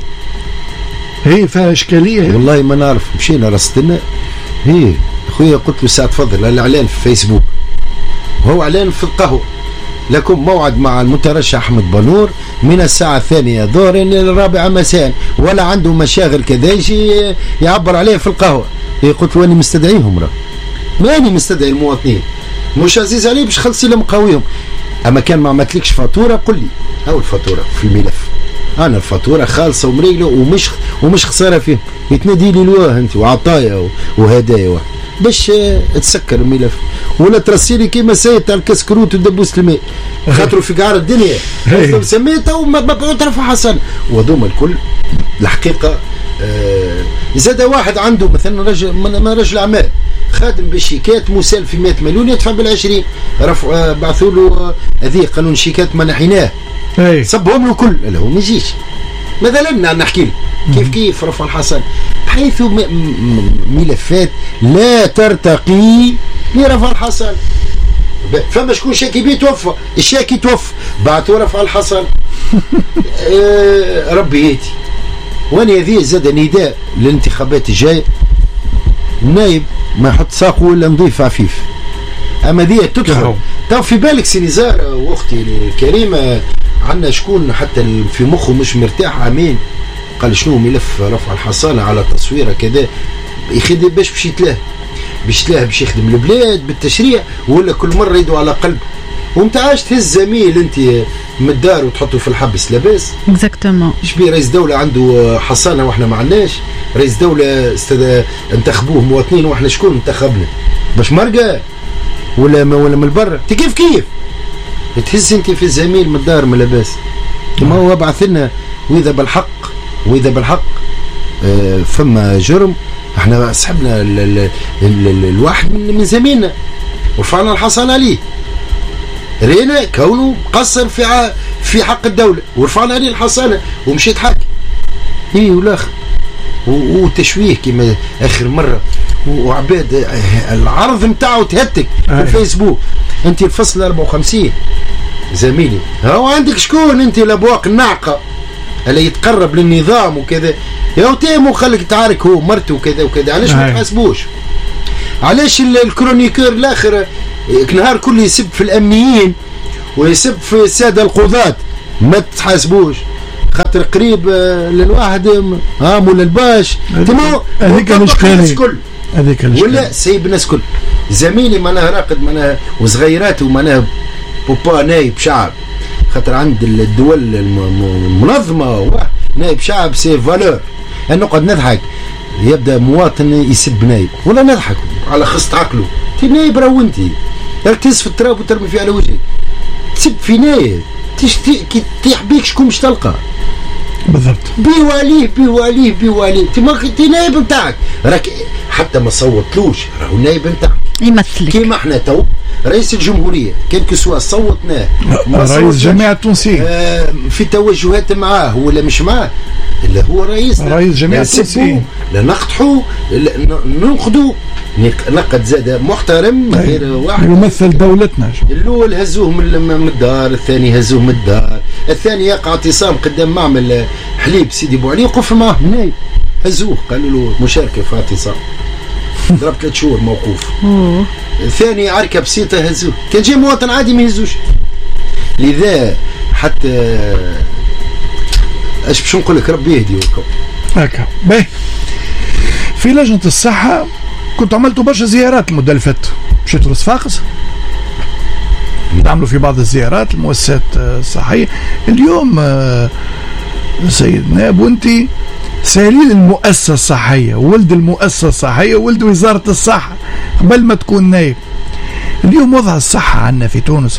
هي فيها اشكاليه والله ما نعرف. مشينا رصدنا اخويا قلت له ساعه تفضل الاعلان في فيسبوك وهو اعلان في القهوه لكم موعد مع المترشح احمد بنور من الساعه 2 ظهرا الى 4 مساء، ولا عنده مشاغل كذا يجي يعبر عليه في القهوه. قلت له اني مستدعيهم راه ماني مستدعي المواطنين، مش عزيز عليه باش خلصي لهم قويهم. اما كان ما عملتلكش فاتوره قل لي هاو الفاتوره في الملف، انا الفاتوره خالصه ومريقله ومش خساره فيه. يتنادي لي الواه انت وعطايا وهدايا باش تسكر الملف، ولا ترسيلي كيما سيد تاع الكسكروت ودبوس الماء خاطروا في قعر الدنيا سميتها وما ترفع حسن. وهذوما الكل الحقيقه زاد واحد عنده مثلا رجل اعمال خادم بالشيكات مسال في 100 مليون يدفع بال20 رفع بعثوا له هذه قانون شيكات ما نحيناه صبهم له كل. لا هو ما يجيش مثلا نحكي كيف رفع الحصان حيث ملفات لا ترتقي لرفع الحصان. فما شكون شاكي بيه توفى، الشاكي توفى بعثوا رفع الحصان. ربي يهدي. وانا هذه زاد نداء للانتخابات الجايه، النايب ما يحط ساقه ولا نضيف عفيف. اما ذي تدخل تو في بالك سي نزار واختي الكريمه عندنا شكون حتى في مخه مش مرتاح امين قال شنو ملف رفع الحصانه على تصويره كذا يخدم باش يتلاه باش يخدم البلاد بالتشريع، ولا كل مره يدوا على قلب ومتعاش تهز زميل انت من الدار وتحطه في الحبس لاباس. اكزاكتومون. شبيه رئيس دوله عنده حصانه واحنا ما عندناش؟ رئيس دوله انتخبوه مواطنين واحنا شكون انتخبنا؟ باش مرقه ولا من برا؟ كيف تهز انت في الزميل من الدار ما لاباس. ما هو بعث لنا واذا بالحق فما جرم احنا سحبنا الواحد من زميلنا ورفعنا الحصانه عليه رينا كونه قصر في حق الدوله ورفعنا عليه الحصانه ومشيت حاكي والاخر وتشويه كما اخر مره وعباد العرض نتاعو تهتك في الفيسبوك. انت الفصل 54 زميلي هو عندك شكون انت الابواق الناعقه اللي يتقرب للنظام وكذا يا وتيم وخليك تعارك هو مرته وكذا وكذا. علاش ما تحاسبوش؟ علاش الكرونيكور الاخر نهار كله يسب في الامنيين ويسب في الساده القضاة، ما تحاسبوش خاطر قريب للواحد ولا الباش. هذيك الاشكاليه ولا سيب الناس كل زميلي معناها راقد معناها وصغيرات ومعناها بوبا نايب شعب، خاطر عند الدول المنظمه نايب شعب سي فالور. نقعد نضحك يبدا مواطن يسب نايب ولا نضحك على خصت عقله. انت نايب راهو انت راك تهز في التراب وترمي فيه على وجهك، تسب في نايب كي تطيح بيك شكون باش تلقى بالضبط؟ بيواليه انت نايب نتاعك راك حتى ما صوتلوش راهو نايب نتاعك يمثلك كيما احنا تو رئيس الجمهوريه كان كسوا صوتناه رئيس جميع التونسيين في توجهات معاه ولا مش معاه، اللي هو رئيس جميع التونسيين، لا نقطحوا ننقدوا نقد زاد محترم غير واحد يمثل دولتنا. الاول هزوه من الدار، الثاني هزوه من الدار، الثاني يقع اعتصام قدام معمل حليب سيدي بوعلي يوقف معاه نايب هزوه قالوا له مشاركه في اعتصام ضرب 3 شهور موقوف. الثاني عركه بسيطه هزوه، كان جاي مواطن عادي ما يهزوش. لذا حتى اش باش نقول لك ربي يهدي هكا. باهي في لجنه الصحه كنت عملتوا برشا زيارات المده اللي فاتت، مشيتوا لصفاقس تعملوا في بعض الزيارات المؤسسات الصحيه. اليوم سيد نائب وانت سليل المؤسسه الصحيه، ولد المؤسسه الصحيه، ولد وزاره الصحه قبل ما تكون نائب. اليوم وضع الصحه عندنا في تونس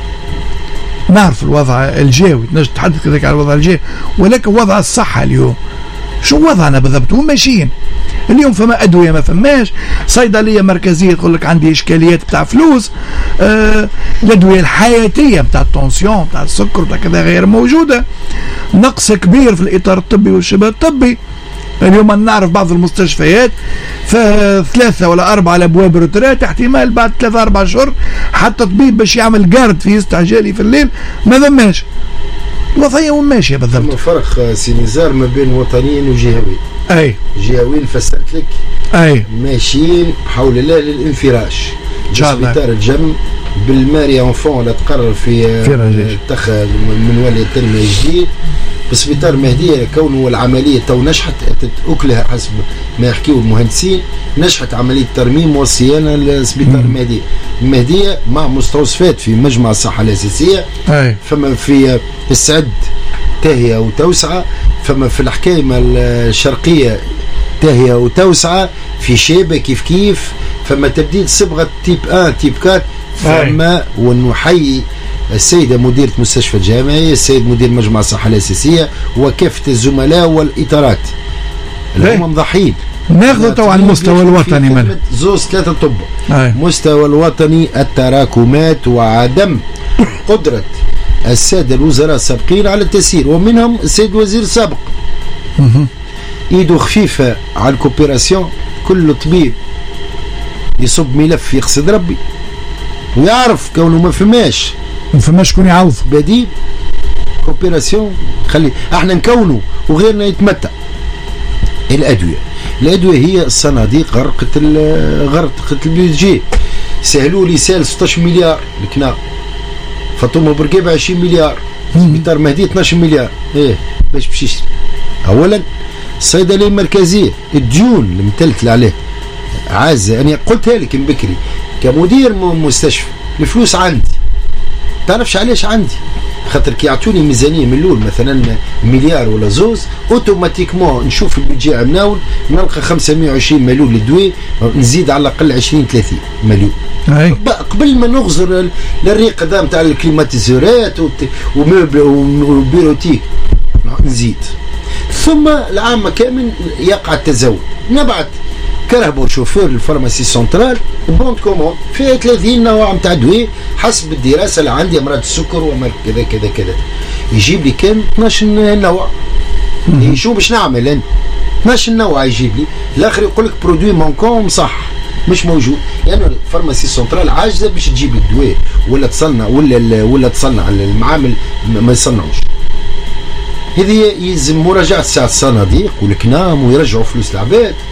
نعرف الوضع الجاوي، نجد نتحدث كذلك على الوضع الجاوي، ولكن وضع الصحه اليوم شو وضعنا بالضبط؟ وين ماشيين اليوم؟ فما ادويه ما فماش، صيدليه مركزيه تقول لك عندي اشكاليات بتاع فلوس، الادويه الحياتيه بتاع التونسيون بتاع السكر بتاع كذا غير موجوده، نقص كبير في الاطار الطبي والشبه الطبي. اليوم نعرف بعض المستشفيات ف3 ولا 4 على ابواب روترات، احتمال بعد 3-4 شهور حتى طبيب باش يعمل جارد في استعجالي في الليل ما ذماش. الوضعيه وين ماشيه بالضبط؟ فرق سينيزار ما بين وطنيين وجهويين. اي جهويين فسرت لك اي ماشيين حول الله للانفراش. سبيطار الجم بالماري انفون ولا تقرر في اتخذ من ولي التنميه الجديد بسبيطار مهديه، كونه العمليه تو نجحت اكلها حسب ما يحكيوا المهندسين، نجحت عمليه ترميم والصيانه لسبيطار المهديه مع مستوصفات في مجمع الصحه الاساسيه. فما في السعد تاهيه وتوسعه، فما في الحكايمه الشرقيه تاهيه وتوسعه، في شيبه كيف فما تبديل صبغه تيب 1 تيب 4. فما ونحيي السيدة مديرة مستشفى الجامعي، السيد مدير مجمع الصحة الأساسية وكافة الزملاء والإطارات اللي هم مضحين. ناخذ تو على المستوى الوطني من 3 طب مستوى الوطني التراكمات وعدم قدرة السادة الوزراء السابقين على التسيير، ومنهم السيد وزير السابق ايده خفيفة على الكوبيراسيون. كل طبيب يصب ملف يقصد ربي ويعرف كونه ما فماش شكون يعوض بديل كوبيراسيون. خلي احنا نكونه وغيرنا يتمتع. الادويه هي الصناديق غرقت البيدجي. سهلوا لي سال 16 مليار الكنا، فاطمه برقيبه 20 مليار، سبيطار مهدي 12 مليار. باش يشتري؟ اولا الصيدليه المركزيه الديون اللي متلتل عليه عازه. انا قلتها لك من بكري كمدير مستشفى، الفلوس عندي تعرفش علاش عندي، خاطر كي يعطوني ميزانيه من الاول مثلا مليار ولا زوز اوتوماتيكمون نشوف البيدجي مناول نلقى 520 مليون للدواء، نزيد على الاقل 20-30 مليون قبل ما نغزر للريق هذا نتاع الكليماتيزورات وبيروتيك نزيد. ثم العام كامل يقع التزاوج، نبعث كرهبوا شوفير الفارماسي سنترال بونت كومون فيها 30 نوع نتاع دواء حسب الدراسه اللي عندي، امراض السكر وامراض كذا كذا كذا، يجيب لي كان 12 نوع. شو باش نعمل انا 12 نوع يجيب لي، الاخر يقول لك برودوي مونكون صح مش موجود، لانه يعني الفارماسي سنترال عاجزه باش تجيب لي الدواء ولا تصنع ولا تصنع المعامل ما يصنعوش. هذه يلزم مراجعه ساعه الصناديق والكنام ويرجعوا فلوس العباد.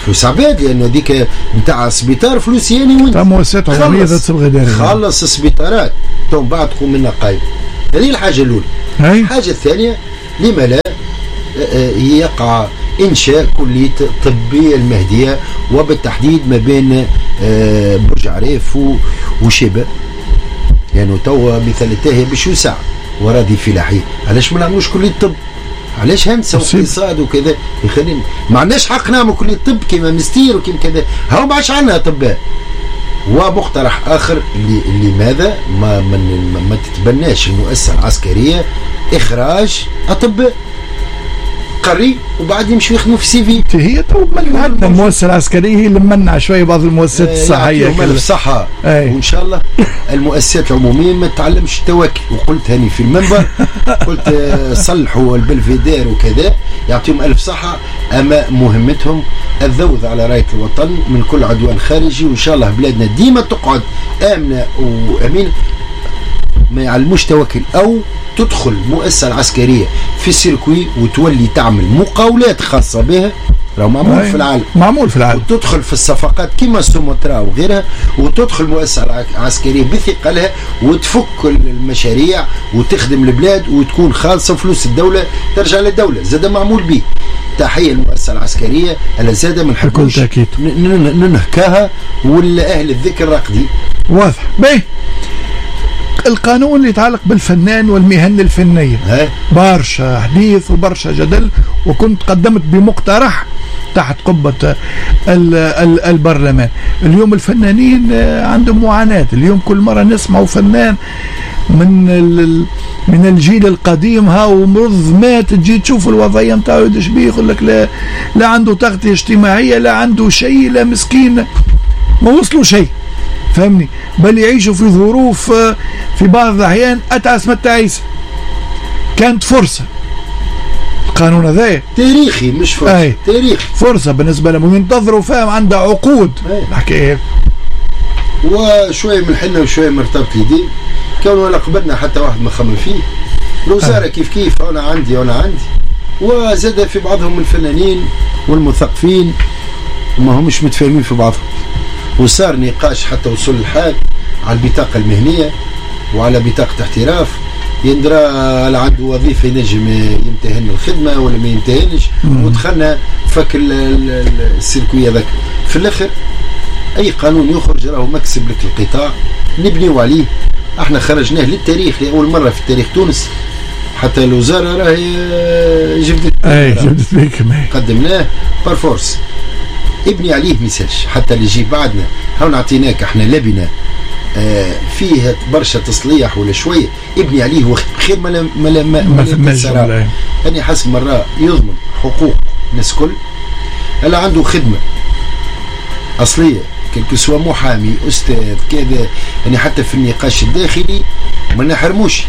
فلوس عباد، لانه هذيك نتاع السبيطار فلوس يعني وانت تاع مؤسسات عموميه ذات صبغه داريه. خلص السبيطارات تو بعد تقوم منها قايم. هذه الحاجه الاولى. الحاجه الثانيه لما لا يقع انشاء كليه طبيه المهديه، وبالتحديد ما بين برج عريف وشبه، يعني تو مثال التاهي باش يوسع وراضي فلاحي. علاش ما نعملوش كليه طب؟ علاش هندسه واقتصاد وكذا؟ يخلينا ما عندناش حق نعمل كليه طب كيما مستير وكيما كذا، هاو ما عادش عندنا اطباء. ومقترح اخر لماذا ما تتبناش المؤسسه العسكريه اخراج اطباء قري وبعد يمشوا يخدموا في CV. هي تو عندنا المؤسسه العسكريه هي اللي منع شويه بعض المؤسسات الصحيه كذا الصحه. وان شاء الله المؤسسات العموميه ما تتعلمش التواكل. وقلت هاني في المنبر قلت صلحوا البلفيدير وكذا، يعطيهم الف صحه، اما مهمتهم الذوذ على رايه الوطن من كل عدوان خارجي. وان شاء الله بلادنا ديما تقعد امنه وامينه. ما يعلموش توكل، او تدخل مؤسسه العسكريه في السيركوي وتولي تعمل مقاولات خاصه بها، راه معمول في العالم، معمول في العالم، وتدخل في الصفقات كما سوموترا وغيرها، وتدخل مؤسسه عسكريه بثقلها وتفك المشاريع وتخدم البلاد وتكون خالصه فلوس الدوله ترجع للدوله. زاد معمول به. تحيه المؤسسه العسكريه الا زاد ما نحبوش ننهكاها ولا اهل الذكر راقدين. واضح. باهي القانون اللي يتعلق بالفنان والمهن الفنية برشا حديث وبرشا جدل، وكنت قدمت بمقترح تحت قبة البرلمان. اليوم الفنانين عندهم معاناة. اليوم كل مرة نسمعوا فنان من الجيل القديم هاو مرض مات، تجي تشوف الوضعية نتاعو يدش بيه يقول لك لا عنده تغطية اجتماعية، لا عنده شيء، لا مسكين ما وصلوا شيء، فهمني، بل يعيشوا في ظروف في بعض الأحيان أتعس من التعيس. كانت فرصة القانون هذا تاريخي، مش فرصة تاريخي، فرصة بالنسبة لهم ينتظروا، فاهم، عندها عقود الحكاية. وشوية من حنا وشوية مرتبط اليدين. كانوا ولا قبلنا حتى واحد ما خمم فيه. الوزارة كيف أنا عندي وزاد في بعضهم الفنانين والمثقفين ما همش متفاهمين في بعضهم، وصار نقاش حتى وصل الحال على البطاقة المهنية وعلى بطاقة احتراف. يندرى هل عنده وظيفة ينجم يمتهن الخدمة ولا ما يمتهنش، ودخلنا فك السيركوية ذاك. في الآخر أي قانون يخرج راهو مكسب لك القطاع نبنيو عليه. احنا خرجناه للتاريخ لأول مرة في تاريخ تونس، حتى الوزارة راهي جبدت بيك قدمناه بارفورس. ابني عليه مثالش حتى اللي يجي بعدنا. هاو نعطيناك احنا لبنة فيها برشا تصليح ولا شوية، ابني عليه وقت خير ما يعني حسب مرة يضمن حقوق الناس كل. هلا عنده خدمة أصلية كل سوا محامي أستاذ كذا، يعني حتى في النقاش الداخلي ما نحرموش.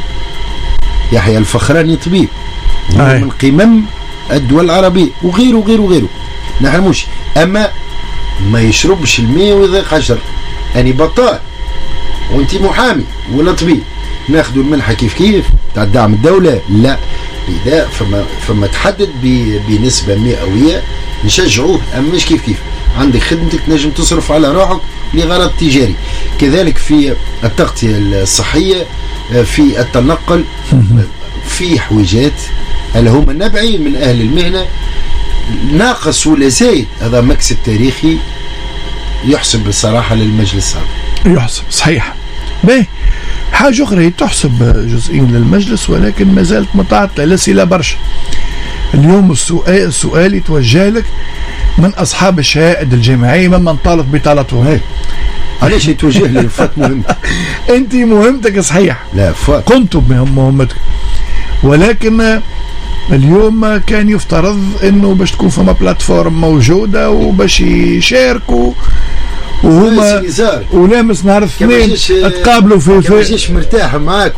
يحيى الفخراني طبيب من قمم الدول العربية وغيره نحرموش، أما ما يشربش الماء ويضيق حجر. أنا بطال وانت محامي ولا طبيب، ناخذوا المنحة كيف تاع دعم الدولة؟ لا، إذا فما تحدد بنسبة مئوية نشجعوه، أما مش كيف عندك خدمتك نجم تصرف على روحك لغرض تجاري. كذلك في التغطية الصحية، في التنقل، في حويجات اللي هم نبعي من أهل المهنة ناقص ولا زايد. هذا مكسب تاريخي يحسب بصراحة للمجلس هذا، يحسب صحيح. باهي حاجة أخرى تحسب جزئيا للمجلس، ولكن ما زالت متعطلة الأسئلة برشا. اليوم السؤال يتوجه لك من أصحاب الشهائد الجامعية ممن طالت بطالته. علاش يتوجه لي؟ فات مهمتك أنت مهمتك صحيح، لا فات قمت بمهمتك، ولكن اليوم كان يفترض انه باش تكون فما بلاتفورم موجوده وباش يشاركوا وهما ولامس نهار الاثنين تقابلوا في ما جيش مرتاح معاك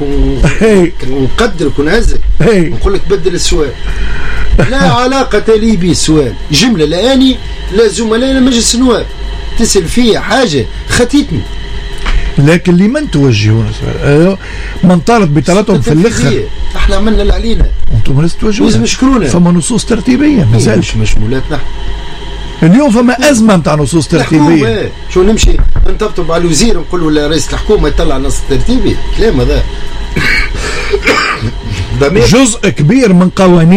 ونقدرك ونعزك ونقول لك بدل السؤال. لا علاقه لي به السؤال، جمله لا اني لا زملاء مجلس النواب تسال فيها حاجه خطيتني، لكن لمن توجهون السؤال؟ من طالت بطلتهم في الاخر احنا عملنا اللي علينا، انتم لازم توجهونا، لازم نشكرونا. فما نصوص ترتيبيه ما زالش مشمولات نحن اليوم فما ازمه نتاع نصوص ترتيبيه. شو نمشي نطبطب مع الوزير نقول له رئيس الحكومه يطلع نص ترتيبي؟ كلام هذا. جزء كبير من قوانين